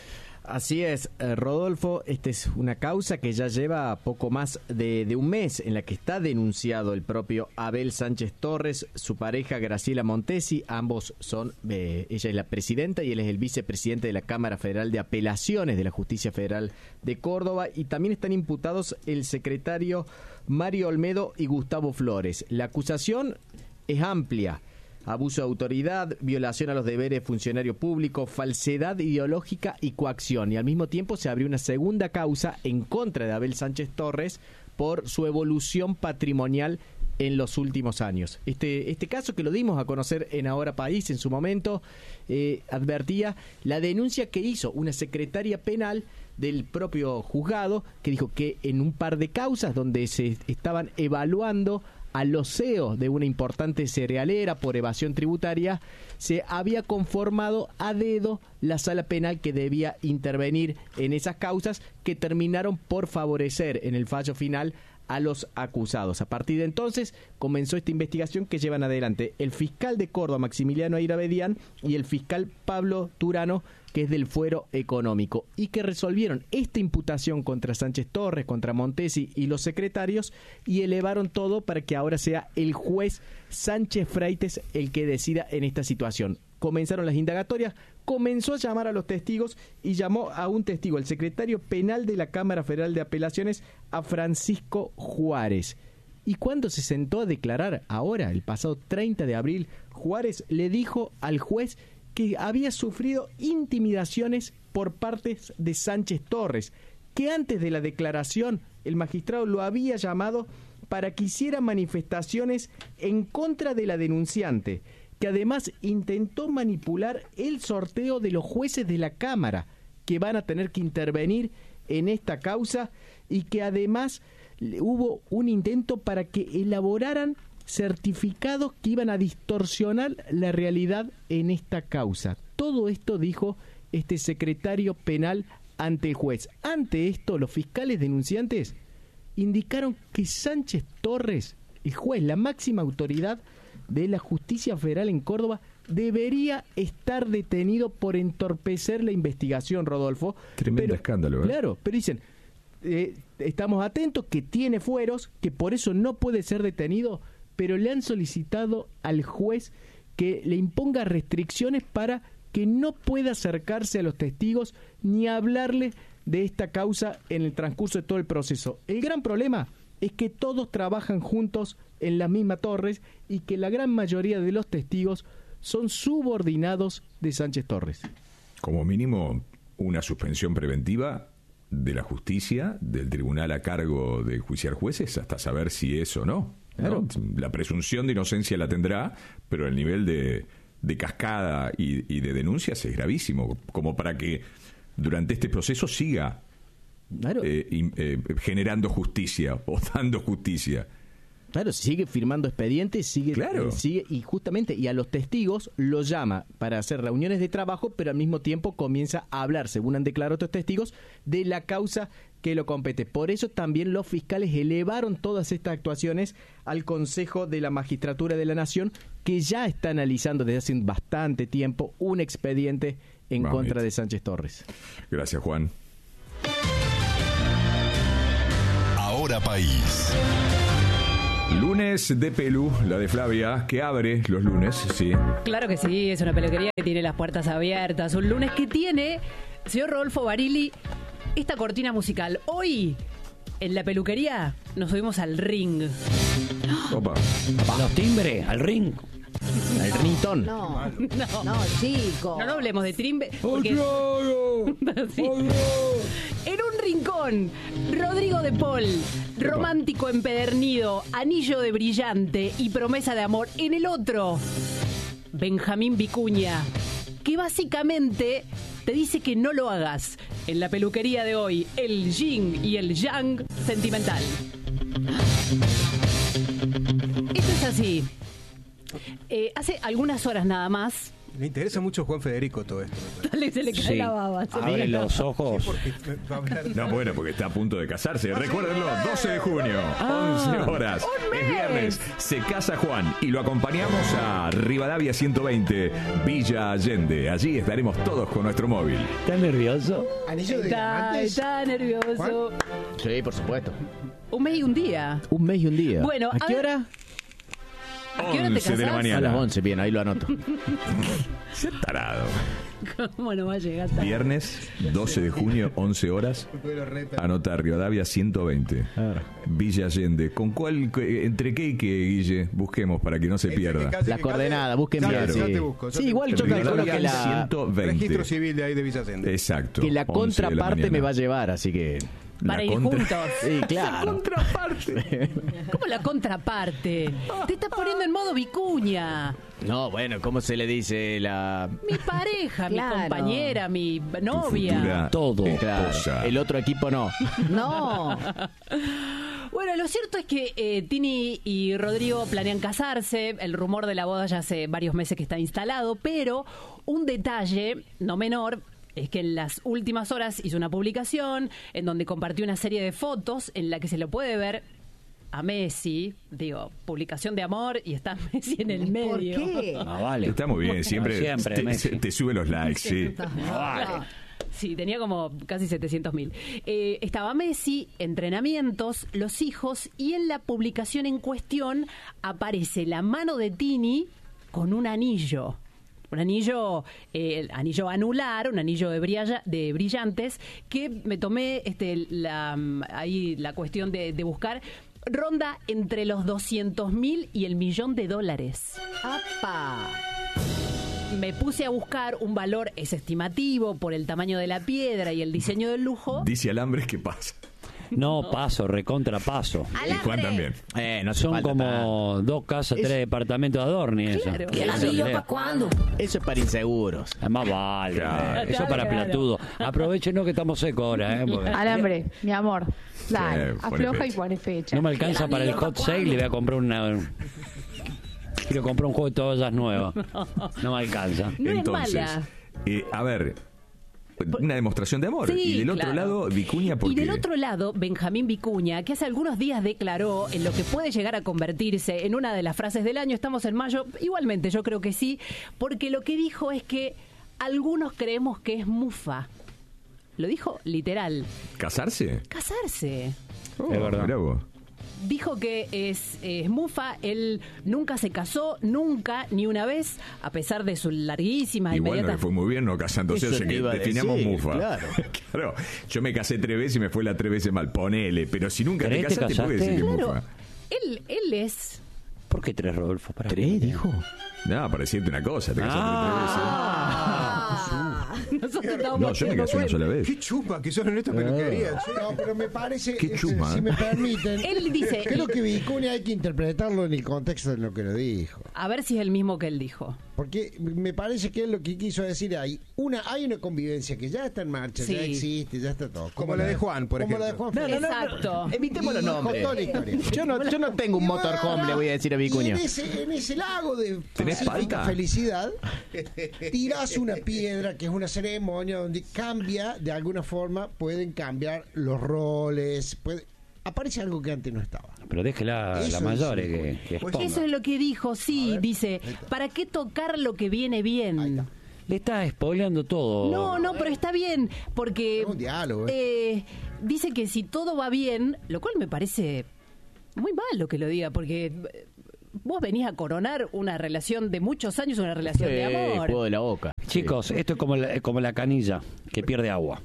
Así es, eh, Rodolfo, esta es una causa que ya lleva poco más de, de un mes en la que está denunciado el propio Abel Sánchez Torres, su pareja Graciela Montesi, ambos son, eh, ella es la presidenta y él es el vicepresidente de la Cámara Federal de Apelaciones de la Justicia Federal de Córdoba, y también están imputados el secretario Mario Olmedo y Gustavo Flores. La acusación es amplia: abuso de autoridad, violación a los deberes de funcionario público, falsedad ideológica y coacción. Y al mismo tiempo se abrió una segunda causa en contra de Abel Sánchez Torres por su evolución patrimonial en los últimos años. Este, este caso, que lo dimos a conocer en Ahora País en su momento, eh, advertía la denuncia que hizo una secretaria penal del propio juzgado, que dijo que en un par de causas donde se estaban evaluando a los C E O de una importante cerealera por evasión tributaria, se había conformado a dedo la sala penal que debía intervenir en esas causas, que terminaron por favorecer en el fallo final a los acusados. A partir de entonces comenzó esta investigación que llevan adelante el fiscal de Córdoba, Maximiliano Airabedián, y el fiscal Pablo Turano, que es del Fuero Económico, y que resolvieron esta imputación contra Sánchez Torres, contra Montesi y los secretarios, y elevaron todo para que ahora sea el juez Sánchez Freites el que decida en esta situación. Comenzaron las indagatorias, comenzó a llamar a los testigos y llamó a un testigo, el secretario penal de la Cámara Federal de Apelaciones, a Francisco Juárez. Y cuando se sentó a declarar ahora, el pasado treinta de abril, Juárez le dijo al juez que había sufrido intimidaciones por parte de Sánchez Torres, que antes de la declaración el magistrado lo había llamado para que hiciera manifestaciones en contra de la denunciante, que además intentó manipular el sorteo de los jueces de la Cámara que van a tener que intervenir en esta causa, y que además hubo un intento para que elaboraran certificados que iban a distorsionar la realidad en esta causa. Todo esto dijo este secretario penal ante el juez. Ante esto, los fiscales denunciantes indicaron que Sánchez Torres, el juez, la máxima autoridad de la Justicia Federal en Córdoba, debería estar detenido por entorpecer la investigación, Rodolfo. Tremendo pero, escándalo, ¿eh? Claro, pero dicen, eh, estamos atentos, que tiene fueros, que por eso no puede ser detenido, pero le han solicitado al juez que le imponga restricciones para que no pueda acercarse a los testigos ni hablarle de esta causa en el transcurso de todo el proceso. El gran problema es que todos trabajan juntos en la misma torre y que la gran mayoría de los testigos son subordinados de Sánchez Torres. Como mínimo, una suspensión preventiva de la justicia, del tribunal a cargo de enjuiciar jueces, hasta saber si es o no. Claro. ¿no? La presunción de inocencia la tendrá, pero el nivel de, de cascada y, y de denuncias es gravísimo, como para que durante este proceso siga claro. eh, eh, generando justicia o dando justicia. Claro, sigue firmando expedientes, sigue, Claro. eh, sigue y justamente y a los testigos los llama para hacer reuniones de trabajo, pero al mismo tiempo comienza a hablar, según han declarado estos testigos, de la causa que lo compete. Por eso también los fiscales elevaron todas estas actuaciones al Consejo de la Magistratura de la Nación, que ya está analizando desde hace bastante tiempo un expediente en Vamos, contra Mitch. de Sánchez Torres. Gracias, Juan. Ahora País. Lunes de Pelu, la de Flavia, que abre los lunes, sí. Claro que sí, es una peluquería que tiene las puertas abiertas. Un lunes que tiene, señor Rodolfo Barili, esta cortina musical. Hoy, en la peluquería, nos subimos al ring. Opa. Los timbres, al ring. El ringtone. No, No, no, chico. no, no hablemos de timbre. Porque... Sí. En un rincón, Rodrigo de Paul, romántico empedernido, anillo de brillante y promesa de amor. En el otro, Benjamín Vicuña, que básicamente te dice que no lo hagas. En la peluquería de hoy, el yin y el yang sentimental. Esto es así. Eh, hace algunas horas nada más. Le interesa mucho a Juan Federico todo esto. Dale, se le cae Sí. la baba. se le Abre cae la los baba. ojos. Porque va a hablar. No, bueno, porque está a punto de casarse. Recuérdenlo, doce de junio, once horas. Es viernes. Se casa Juan y lo acompañamos a Rivadavia ciento veinte, Villa Allende. Allí estaremos todos con nuestro móvil. ¿Estás nervioso? Anillo de Está, diamantes. está nervioso. Sí, por supuesto. Un mes y un día. Un mes y un día. Bueno, ¿a a qué ver- hora? ¿A qué hora te once de la casás? A mañana. las once, bien, ahí lo anoto. Se tarado. ¿Cómo no va a llegar tan- Viernes, doce de junio, once horas. Anota Rivadavia ciento veinte. Villa Allende. ¿Con cuál, entre qué y qué, Guille? Busquemos para que no se pierda. La coordenada, busquen Ya, bien. ya sí. te busco, ya Sí, te igual busco. yo calculo que la, ciento veinte. Registro civil de ahí de Villa Allende. Exacto. que la once de contraparte mañana. me va a llevar, así que... Para La ir contra- juntos. Sí, claro. Contraparte. ¿Cómo la contraparte? Te estás poniendo en modo vicuña. No, bueno, ¿cómo se le dice la...? Mi pareja, Claro. mi compañera, mi Tu novia. futura Todo. esposa. El otro equipo no. No. Bueno, lo cierto es que eh, Tini y Rodrigo planean casarse. El rumor de la boda ya hace varios meses que está instalado, pero un detalle no menor es que en las últimas horas hizo una publicación en donde compartió una serie de fotos en la que se lo puede ver a Messi, digo, publicación de amor y está Messi en el ¿Por medio. qué? Ah, vale. Está muy bien, siempre, Siempre, te, Messi. te sube los likes, sí. Vale. Sí, tenía como casi setecientos mil. Eh, estaba Messi, entrenamientos, los hijos, y en la publicación en cuestión aparece la mano de Tini con un anillo. Un anillo, eh, anillo anular, un anillo de, brilla, de brillantes, que me tomé este, la, ahí la cuestión de, de buscar. Ronda entre los doscientos mil y el millón de dólares. ¡Apa! Me puse a buscar un valor, es estimativo por el tamaño de la piedra y el diseño del lujo. Dice Alambres que pasa. No, paso, recontra paso. Y Juan también. Eh, no hace Son falta como tanto. dos casas, tres departamentos de Adorni, eso. Claro. ¿Y el anillo para cuándo? Eso es para inseguros. Más vale. Claro. eh, Eso para Claro. pelotudo. Aprovechenos que estamos secos ahora, ¿eh? Porque Alambre, mi amor. Dale, Sí, pone afloja y fecha. pone fecha. no me alcanza para el hot sale y le voy a comprar una... Quiero comprar un juego de toallas nuevas. No me alcanza. No es Entonces, mala. eh, a ver, una demostración de amor. Sí, y del otro claro. lado, Vicuña, ¿por Y del qué? otro lado, Benjamín Vicuña, que hace algunos días declaró en lo que puede llegar a convertirse en una de las frases del año. Estamos en mayo, igualmente yo creo que sí, porque lo que dijo es que algunos creemos que es mufa. Lo dijo literal. ¿Casarse? Casarse. Oh, Es verdad. mirá vos. Dijo que es, es mufa, él nunca se casó, nunca, ni una vez, a pesar de su larguísima Y bueno, inmediata... le fue muy bien no casándose, Eso o sea te que iba a definamos decir, mufa. claro. Claro, yo me casé tres veces y me fue la tres veces mal, ponele, pero si nunca te ¿Tres te casaste, ¿por qué decir que es casaste? Claro, mufa? él, él es... ¿Por qué tres, Rodolfo? Para ¿Tres, dijo? No, para decirte una cosa, te casaste Ah. Nosotros tres veces. estábamos No, yo me haciendo casé una cuenta. sola vez. Qué chupa que son en esta peluquería. che. No, pero me parece, Qué eh, chuma, si ¿eh? me permiten, Él dice- creo que Vicuña hay que interpretarlo en el contexto de lo que lo dijo. A ver si es el mismo que él dijo. Porque me parece que es lo que quiso decir ahí. Una, hay una convivencia que ya está en marcha, Sí. ya existe, ya está todo. Como la de Juan, por como ejemplo. la de Juan. No, no, no, Exacto. Evitemos los Y nombres. contó la historia. Yo no, yo no tengo un Y motorhome, bueno, le voy a decir a y Vicuña. En ese, en ese lago de ¿Tenés pacífica palta? felicidad, tirás una piedra que es una ceremonia donde cambia, de alguna forma, pueden cambiar los roles, puede, aparece algo que antes no estaba. Pero déjela Eso la es mayor un- que, que Pues exponga. Eso es lo que dijo, sí, ver, dice, ahí está. ¿para qué tocar lo que viene bien? Le está spoileando todo. No, no, pero está bien, porque Es un diálogo, eh, dice que si todo va bien, lo cual me parece muy mal lo que lo diga, porque eh, vos venís a coronar una relación de muchos años, una relación de amor. Juego de la boca. Chicos, esto es como la, como la canilla que pierde agua.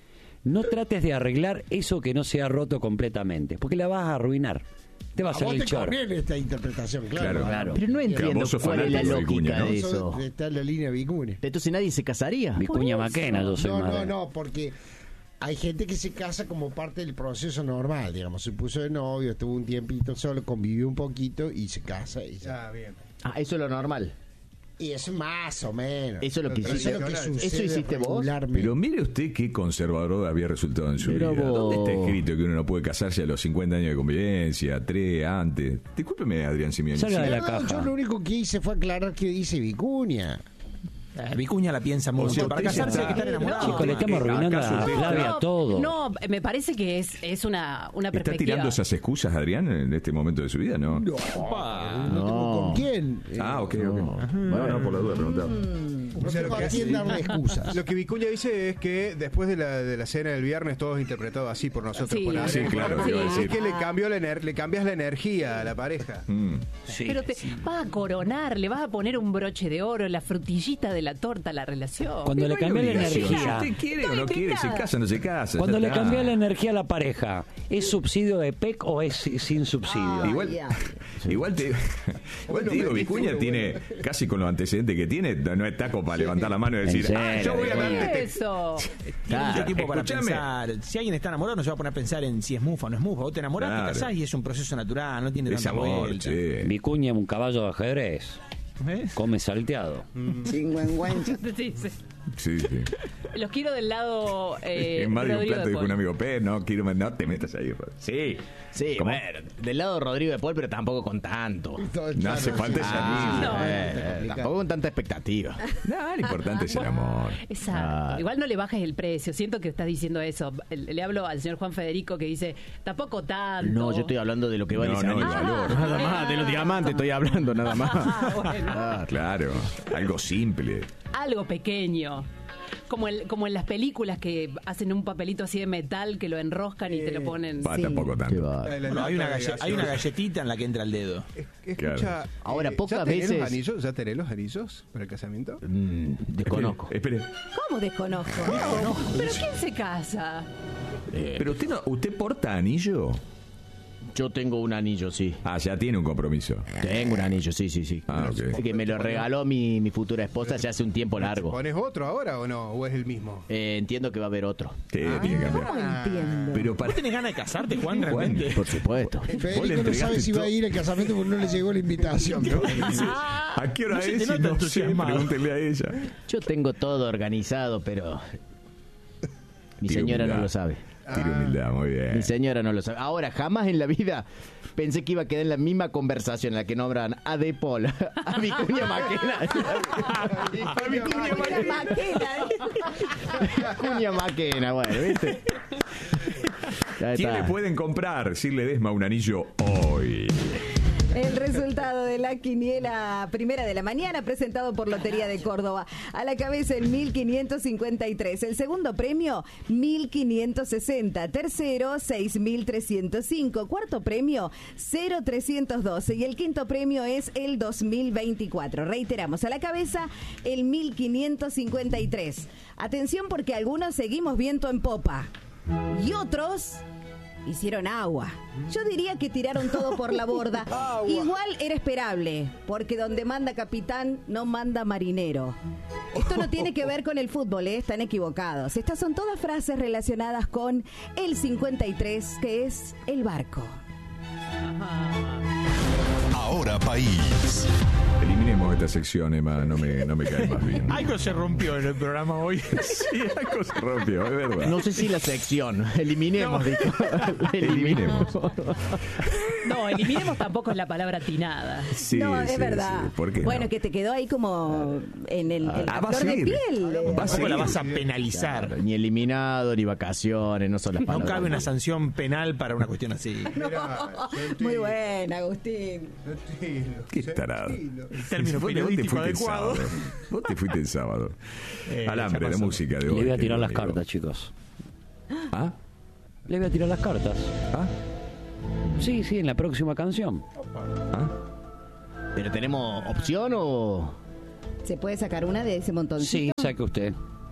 No trates de arreglar eso que no se ha roto completamente, porque la vas a arruinar. Te va a A hacer vos el te chor. conviene esta interpretación, claro. Claro. Claro. Pero no entiendo vos sos cuál es la fanático de lógica Vicuña, ¿no? de Sos- eso. Está en la línea Vicuña. Entonces nadie se casaría. Vicuña Maquena, yo soy No, madre. no, no, porque hay gente que se casa como parte del proceso normal, digamos. Se puso de novio, estuvo un tiempito solo, convivió un poquito y se casa. Y, ya. Ah, bien. Ah, eso es lo normal. y eso más o menos. Eso es lo que Eso hiciste. es lo que ¿Eso sucede hiciste vos? regularmente. Pero mire usted qué conservador había resultado en su Mira vida. vos. ¿Dónde está escrito que uno no puede casarse a los cincuenta años de convivencia, tres antes? Discúlpeme, Adrián Simeoni. Salga de la No, caja. yo lo único que hice fue aclarar que dice Vicuña. Eh, Vicuña la piensa O mucho. sea, Para usted ya casarse hay que está- estar enamorado. Chicos, le estamos arruinando ¿Acaso a usted Flavia está- todo. No, me parece que es, es una, una ¿Está perspectiva. tirando esas excusas, Adrián, en este momento de su vida? No. No, Opa. no tengo con quién. Eh, Ah, ok, ok. Bueno, no, por la duda preguntaba. no O sea, tengo lo que a quién hace- darle excusas. Lo que Vicuña dice es que después de la, de la cena del viernes todo es interpretado así por nosotros. Sí. por Sí, Adrián. claro, iba a Es decir. que le, cambió la ener- le cambias la energía a la pareja. Mm. Sí. Pero te vas a coronar, le vas a poner un broche de oro, la frutillita de la torta a la relación. Cuando le No hay cambia la obligación. energía. Si usted quiere o Estoy no quiere, se indignada. casa o no se casa. Cuando ya le está. cambia la energía a la pareja, ¿es subsidio de P E C o es sin subsidio? Igual, igual te, igual te digo, Vicuña tiene, casi con los antecedentes que tiene, no está como para levantar la mano y decir, ¿En ah, serio, yo voy a Vicuña? darte. Eso. Tiene Claro, mucho tiempo para escúchame. pensar. Si alguien está enamorado, no se va a poner a pensar en si es mufa o no es mufa. Vos te enamorás, Claro. te casás y es un proceso natural, no tiene Es tanta amor, vuelta. che. Vicuña es un caballo de ajedrez. ¿Ves? Come salteado. Sí, sí. Sí, sí. Los quiero del lado eh, es más de un Rodrigo plato, de dijo un Paul. amigo, P, no, quiero, no te metas ahí. Rod". Sí. Sí, ¿Cómo? bueno, del lado de Rodrigo de Paul, pero tampoco con tanto. No hace falta ese Ah, anillo. eh, tampoco con tanta expectativa. No, lo importante es el amor. Exacto. Ah. Igual no le bajes el precio. Siento que estás diciendo eso. Le, le hablo al señor Juan Federico que dice, tampoco tanto. No, yo estoy hablando de lo que vale No, ese no, anillo. el valor. Nada más, de los diamantes estoy hablando, nada más. Ah, bueno. Ah, Claro, algo simple. Algo pequeño. Como, el, como en las películas que hacen un papelito así de metal que lo enroscan y te lo ponen. Va, tampoco qué tanto. va. La- la Bueno, hay, una nota de galle- hay una gaseosa. galletita en la que entra el dedo. Escucha, Claro. Ahora, eh, pocas ¿ya tenés veces- los anillos? ¿Ya tenés los anillos para el casamiento? Mm, desconozco. Espere, espere. ¿Cómo desconozco? ¿Pero quién se casa? Eh, Pero usted no, ¿usted porta anillo? yo tengo un anillo, sí. Ah, ya tiene un compromiso. Tengo un anillo, sí, sí, sí. Ah, ok. Que me lo regaló mi, mi futura esposa ya hace un tiempo largo. ¿Pones otro ahora o no? ¿O es el mismo? Eh, entiendo que va a haber otro. Sí, tiene que cambiar. ¿Cómo entiendo? Pero para. ¿Vos tenés ganas de casarte, Juan, Juan. realmente? Por supuesto. Vos le Federico no entregaste sabe si va a todo. ir al casamiento porque no le llegó la invitación. ¿no? ¿A qué hora No se te es? nota No sé, entusiasmado. pregúntele a ella. Yo tengo todo organizado, pero mi Tira señora humildad. no lo sabe. Tira humildad, muy Mi bien. señora no lo sabe. Ahora, jamás en la vida pensé que iba a quedar en la misma conversación en la que nombran a De Paul, a Vicuña Maquena. A Vicuña Maquena. Vicuña Maquena, bueno, ¿viste? Ya ¿Quién está. le pueden comprar si le desma un anillo hoy? El resultado de la quiniela primera de la mañana presentado por Lotería de Córdoba. A la cabeza el mil quinientos cincuenta y tres. El segundo premio mil quinientos sesenta. Tercero seis mil trescientos cinco. Cuarto premio cero trescientos doce. Y el quinto premio es el dos mil veinticuatro. Reiteramos, a la cabeza el mil quinientos cincuenta y tres. Atención porque algunos seguimos viento en popa. Y otros hicieron agua. Yo diría que tiraron todo por la borda. Igual era esperable, porque donde manda capitán no manda marinero. Esto no tiene que ver con el fútbol, ¿eh? Están equivocados. Estas son todas frases relacionadas con el cincuenta y tres, que es el barco. Ahora País. Elimine eliminemos esta sección, Emma, no me, no me cae más bien. Algo se rompió en el programa hoy. Sí, algo se rompió, es verdad. No sé si la sección. Eliminemos, no. dijo. Eliminemos. No, eliminemos tampoco es la palabra atinada. Sí, no, es sí, verdad. Sí. ¿Por qué bueno, no? que te quedó ahí como en el en Ah, la va a flor de seguir. piel. Va a ¿Cómo la seguir. vas a penalizar? Claro, ni eliminado, ni vacaciones, no son las No palabras. cabe una sanción penal para una cuestión así. Mirá, Muy buena, Agustín. tranquilo, Qué tarado. tranquilo. Término Vos te- vos te periodístico fuiste el adecuado. sábado. Vos te fuiste el sábado. Eh, Alambre, ya la pasó. música de Le hoy. voy a te tirar lo las digo. cartas, chicos. ¿Ah? Le voy a tirar las cartas. ¿Ah? Sí, sí, en la próxima canción. ¿Ah? ¿Pero tenemos opción o...? ¿Se puede sacar una de ese montoncito? Sí, saque usted.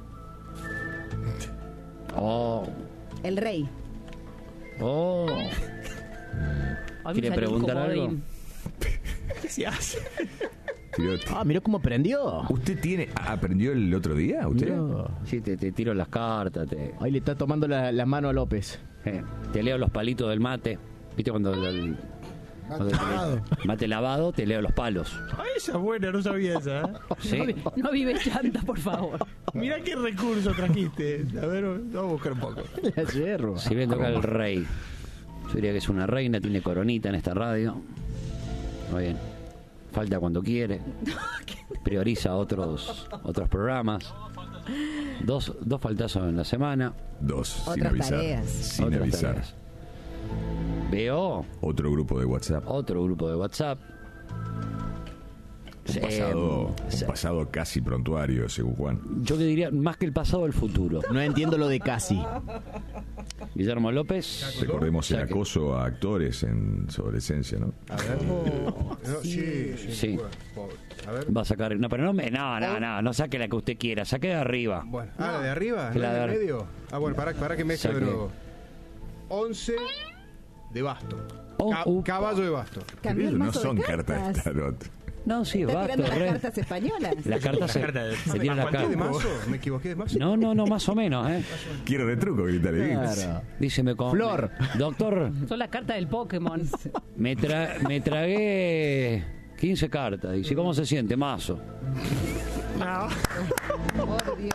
Oh, El rey. oh. A mí ¿Quiere me salió un preguntar algo? comodín. ¿Qué se hace? Tiró- Ah, mirá cómo prendió. ¿Usted tiene aprendió el otro día? ¿Usted? No. Sí, te, te tiro las cartas, te, Ahí le está tomando la, la mano a López. eh, te leo los palitos del mate. ¿Viste cuando el, el- cuando te- lavado. mate lavado, te leo los palos? Ay, esa es buena, no sabía esa. ¿eh? ¿Sí? No, vi- no vive llanta, por favor. Mirá qué recurso trajiste. A ver, vamos a buscar un poco. La yerba. Si bien toca el rey. Yo diría que es una reina, tiene coronita en esta radio. Muy bien. Falta cuando quiere. Prioriza otros otros programas. Dos, dos faltazos en la semana. Dos, sin Otras avisar. tareas. Sin Otras avisar. tareas. Veo Otro grupo de WhatsApp. otro grupo de WhatsApp. Un Eh, pasado, se- un pasado casi prontuario, según Juan. yo le diría más que el pasado, el futuro. No entiendo lo de casi. Guillermo López. Recordemos el Saque. acoso a actores en su adolescencia, ¿no? A ver. No, sí, sí. Sí. Bueno, pobre. A ver. Va a sacar. No, pero no me. No, no, no. No saque la que usted quiera. Saque de arriba. Bueno, ah, la de arriba, Que la la de de- medio. Ah, bueno, para, para que mezcle de Saque. nuevo. once de basto. Oh, Ca- uh. caballo de basto. Cambió el no mazo son de cartas de tarot. No, sí, Está va. tirando las re- cartas españolas. Las cartas se, carta de- se tiran las ¿Me equivoqué de cartas. mazo? ¿Me equivoqué de mazo? No, no, no, más o menos, ¿eh? Quiero de truco, grítale. Claro. Dice, me con... Flor. Doctor, Son las cartas del Pokémon. me, tra- me tragué quince cartas. Dice, ¿cómo se siente? Mazo. Por Dios.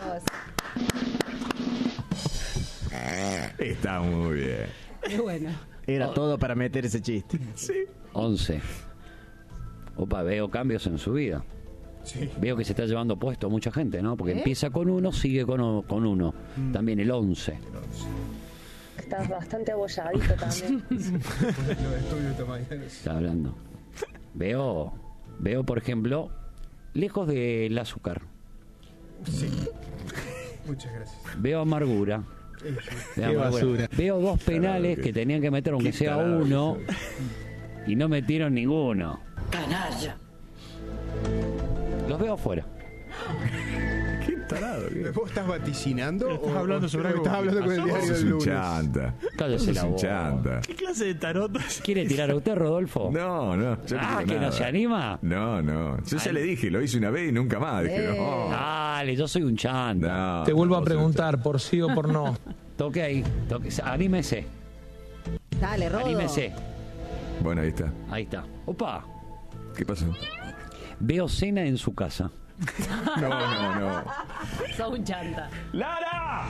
Está muy bien. Qué bueno. Era todo para meter ese chiste. once. Opa, veo cambios en su vida. Sí. Veo que se está llevando puesto mucha gente, ¿no? Porque ¿Eh? empieza con uno, sigue con, o- con uno. Mm. También el once. Estás bastante abolladito también. Lo estudio esta mañana. Está hablando. Veo, veo, por ejemplo, lejos del azúcar. Sí. Muchas gracias. Veo amargura. Veo, Qué amargura. basura. Veo dos penales que- que tenían que meter aunque qué sea tarado uno que y no metieron ninguno. Canalla. Los veo afuera. Qué tarado. ¿Qué? ¿Vos estás vaticinando? Estás o- hablando o sobre algo estás hablando con el que diario Sos del un lunes? chanta. Cállese la Sos un boca. chanta. ¿Qué clase de tarot? ¿Quiere tirar a usted, Rodolfo? No, no. yo Ah, quiero ¿que no nada. se anima? No, no. Yo ya le dije, lo hice una vez y nunca más. Dije, Eh. no. Dale, yo soy un chanta. No, Te vuelvo no, a sos un preguntar por sí o por no. Toque ahí, toque, anímese, Dale, Rodo. anímese. chanta. Bueno, ahí está. Ahí está. Opa, ¿Qué pasó? veo cena en su casa. No, no, no. Sos un chanta. ¡Lara!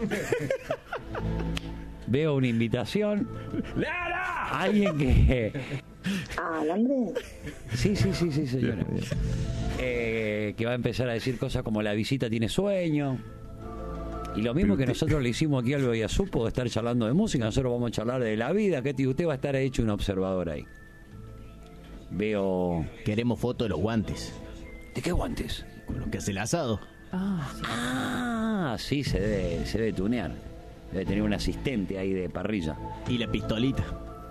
Veo una invitación. ¡Lara! Alguien que... Ah, alambre. Sí, sí, sí, sí, señora. Bien, bien. Eh, que va a empezar a decir cosas como la visita tiene sueño. Y lo mismo Pero que usted- nosotros le hicimos aquí al Bellazupo de estar charlando de música, nosotros vamos a charlar de la vida, que usted va a estar hecho un observador ahí. Veo... Queremos foto de los guantes. ¿De qué guantes? Con lo que hace el asado. Ah, sí, se debe, se debe tunear. Debe tener un asistente ahí de parrilla. Y la pistolita.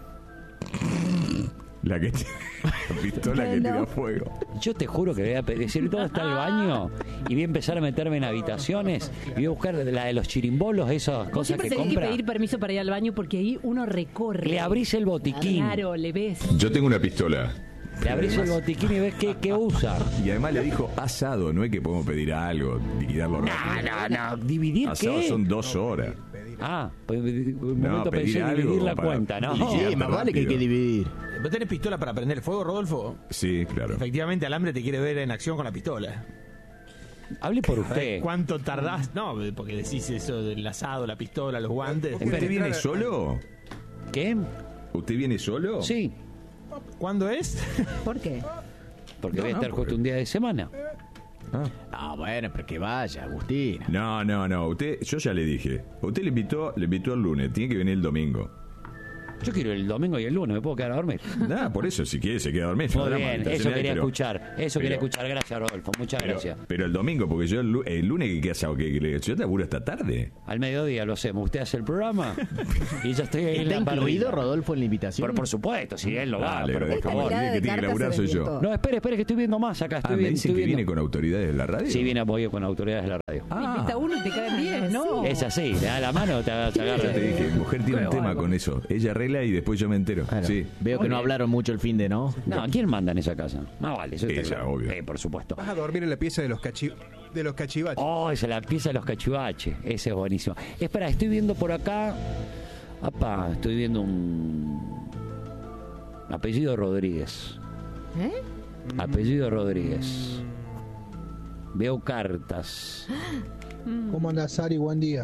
La que t- la pistola que tira fuego. Yo te juro que voy a pedir, decir, ¿dónde está el baño? Y voy a empezar a meterme en habitaciones y voy a buscar la de los chirimbolos, esas Vos cosas siempre que tenés que compra. pedir permiso para ir al baño porque ahí uno recorre. Le abrís el botiquín. Claro, le ves. Yo tengo una pistola. Le abrís el botiquín y ves qué, qué usa. Y además le dijo asado, no es que podemos pedir algo, liquidarlo No, rápido. no, no. ¿Dividir Asado qué? son dos horas. Ah, pues un No, momento pedir pensé en algo dividir la para- cuenta, ¿no? liquidar Sí, más vale que hay que rápido. dividir. ¿Vos tenés pistola para prender fuego, Rodolfo? Sí, claro. Efectivamente, Alambre te quiere ver en acción con la pistola. Hable por usted. ¿Cuánto tardás? No, porque decís eso del asado, la pistola, los guantes. ¿Usted viene solo? ¿Qué? ¿Usted viene solo? Sí. ¿Cuándo es? ¿Por qué? Porque No, voy a no, estar porque- justo un día de semana. Ah. Ah, bueno, pero que vaya, Agustín. No, no, no. Usted, yo ya le dije. Usted le invitó, le invitó el lunes. Tiene que venir el domingo. Yo quiero el domingo y el lunes, me puedo quedar a dormir. Nada, por eso, si quiere, se queda a dormir. Muy no drama, bien, estacionar eso ahí, quería pero- escuchar. Eso pero- quería escuchar. Gracias, Rodolfo. Muchas Pero, gracias. pero el domingo, porque yo el, lu- el lunes que qué hago, que que- yo laburo esta tarde. Al mediodía lo hacemos. Usted hace el programa y yo estoy ahí en ¿Está la incluido, parrilla. Rodolfo, en la invitación? Por, por supuesto, si él lo va. Dale, pero pero por déjame favor. olvidar que tiene que laburar soy yo. No, espere, espere, que estoy viendo más acá. Estoy Ah, me viendo, dicen estoy que viendo. viene con autoridades de la radio. Sí, viene voy con autoridades de la radio. Invita a uno y te caen diez, ¿no? Es así, le da la mano, te agarra. Ya te dije, mujer tiene Qué un tema bárbaro. con eso. Ella arregla y después yo me entero. Claro. Sí. Veo que Muy no bien. hablaron mucho el fin de, ¿no? No, ¿quién manda en esa casa? No, vale, eso está Ella, claro. obvio. Eh, por supuesto. Vas a dormir en la pieza de los, cachi de los cachivaches. Oh, esa es la pieza de los cachivaches. Ese es buenísimo. Espera, estoy viendo por acá. Apa, estoy viendo un. Apellido Rodríguez. ¿Eh? Apellido Rodríguez. Veo cartas. ¿Cómo andás, Ari? Buen día.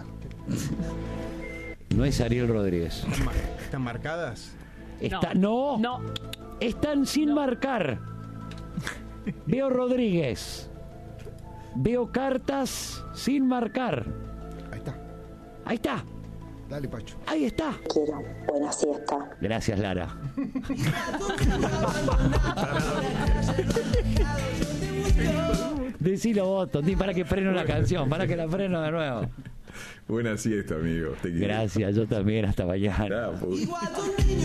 No es Ariel Rodríguez. ¿Están, mar- están marcadas? Está, no. No. Están sin marcar. Veo Rodríguez. Veo cartas sin marcar. Ahí está. Ahí está. Dale, Pacho. Ahí está. Quiero. Buena siesta. Gracias, Lara. Decilo vos, Tontí, para que freno la canción, para que la freno de nuevo. Buena siesta, amigo. Te quiero. Gracias, yo también, hasta mañana. Ah, pues. Igual con niños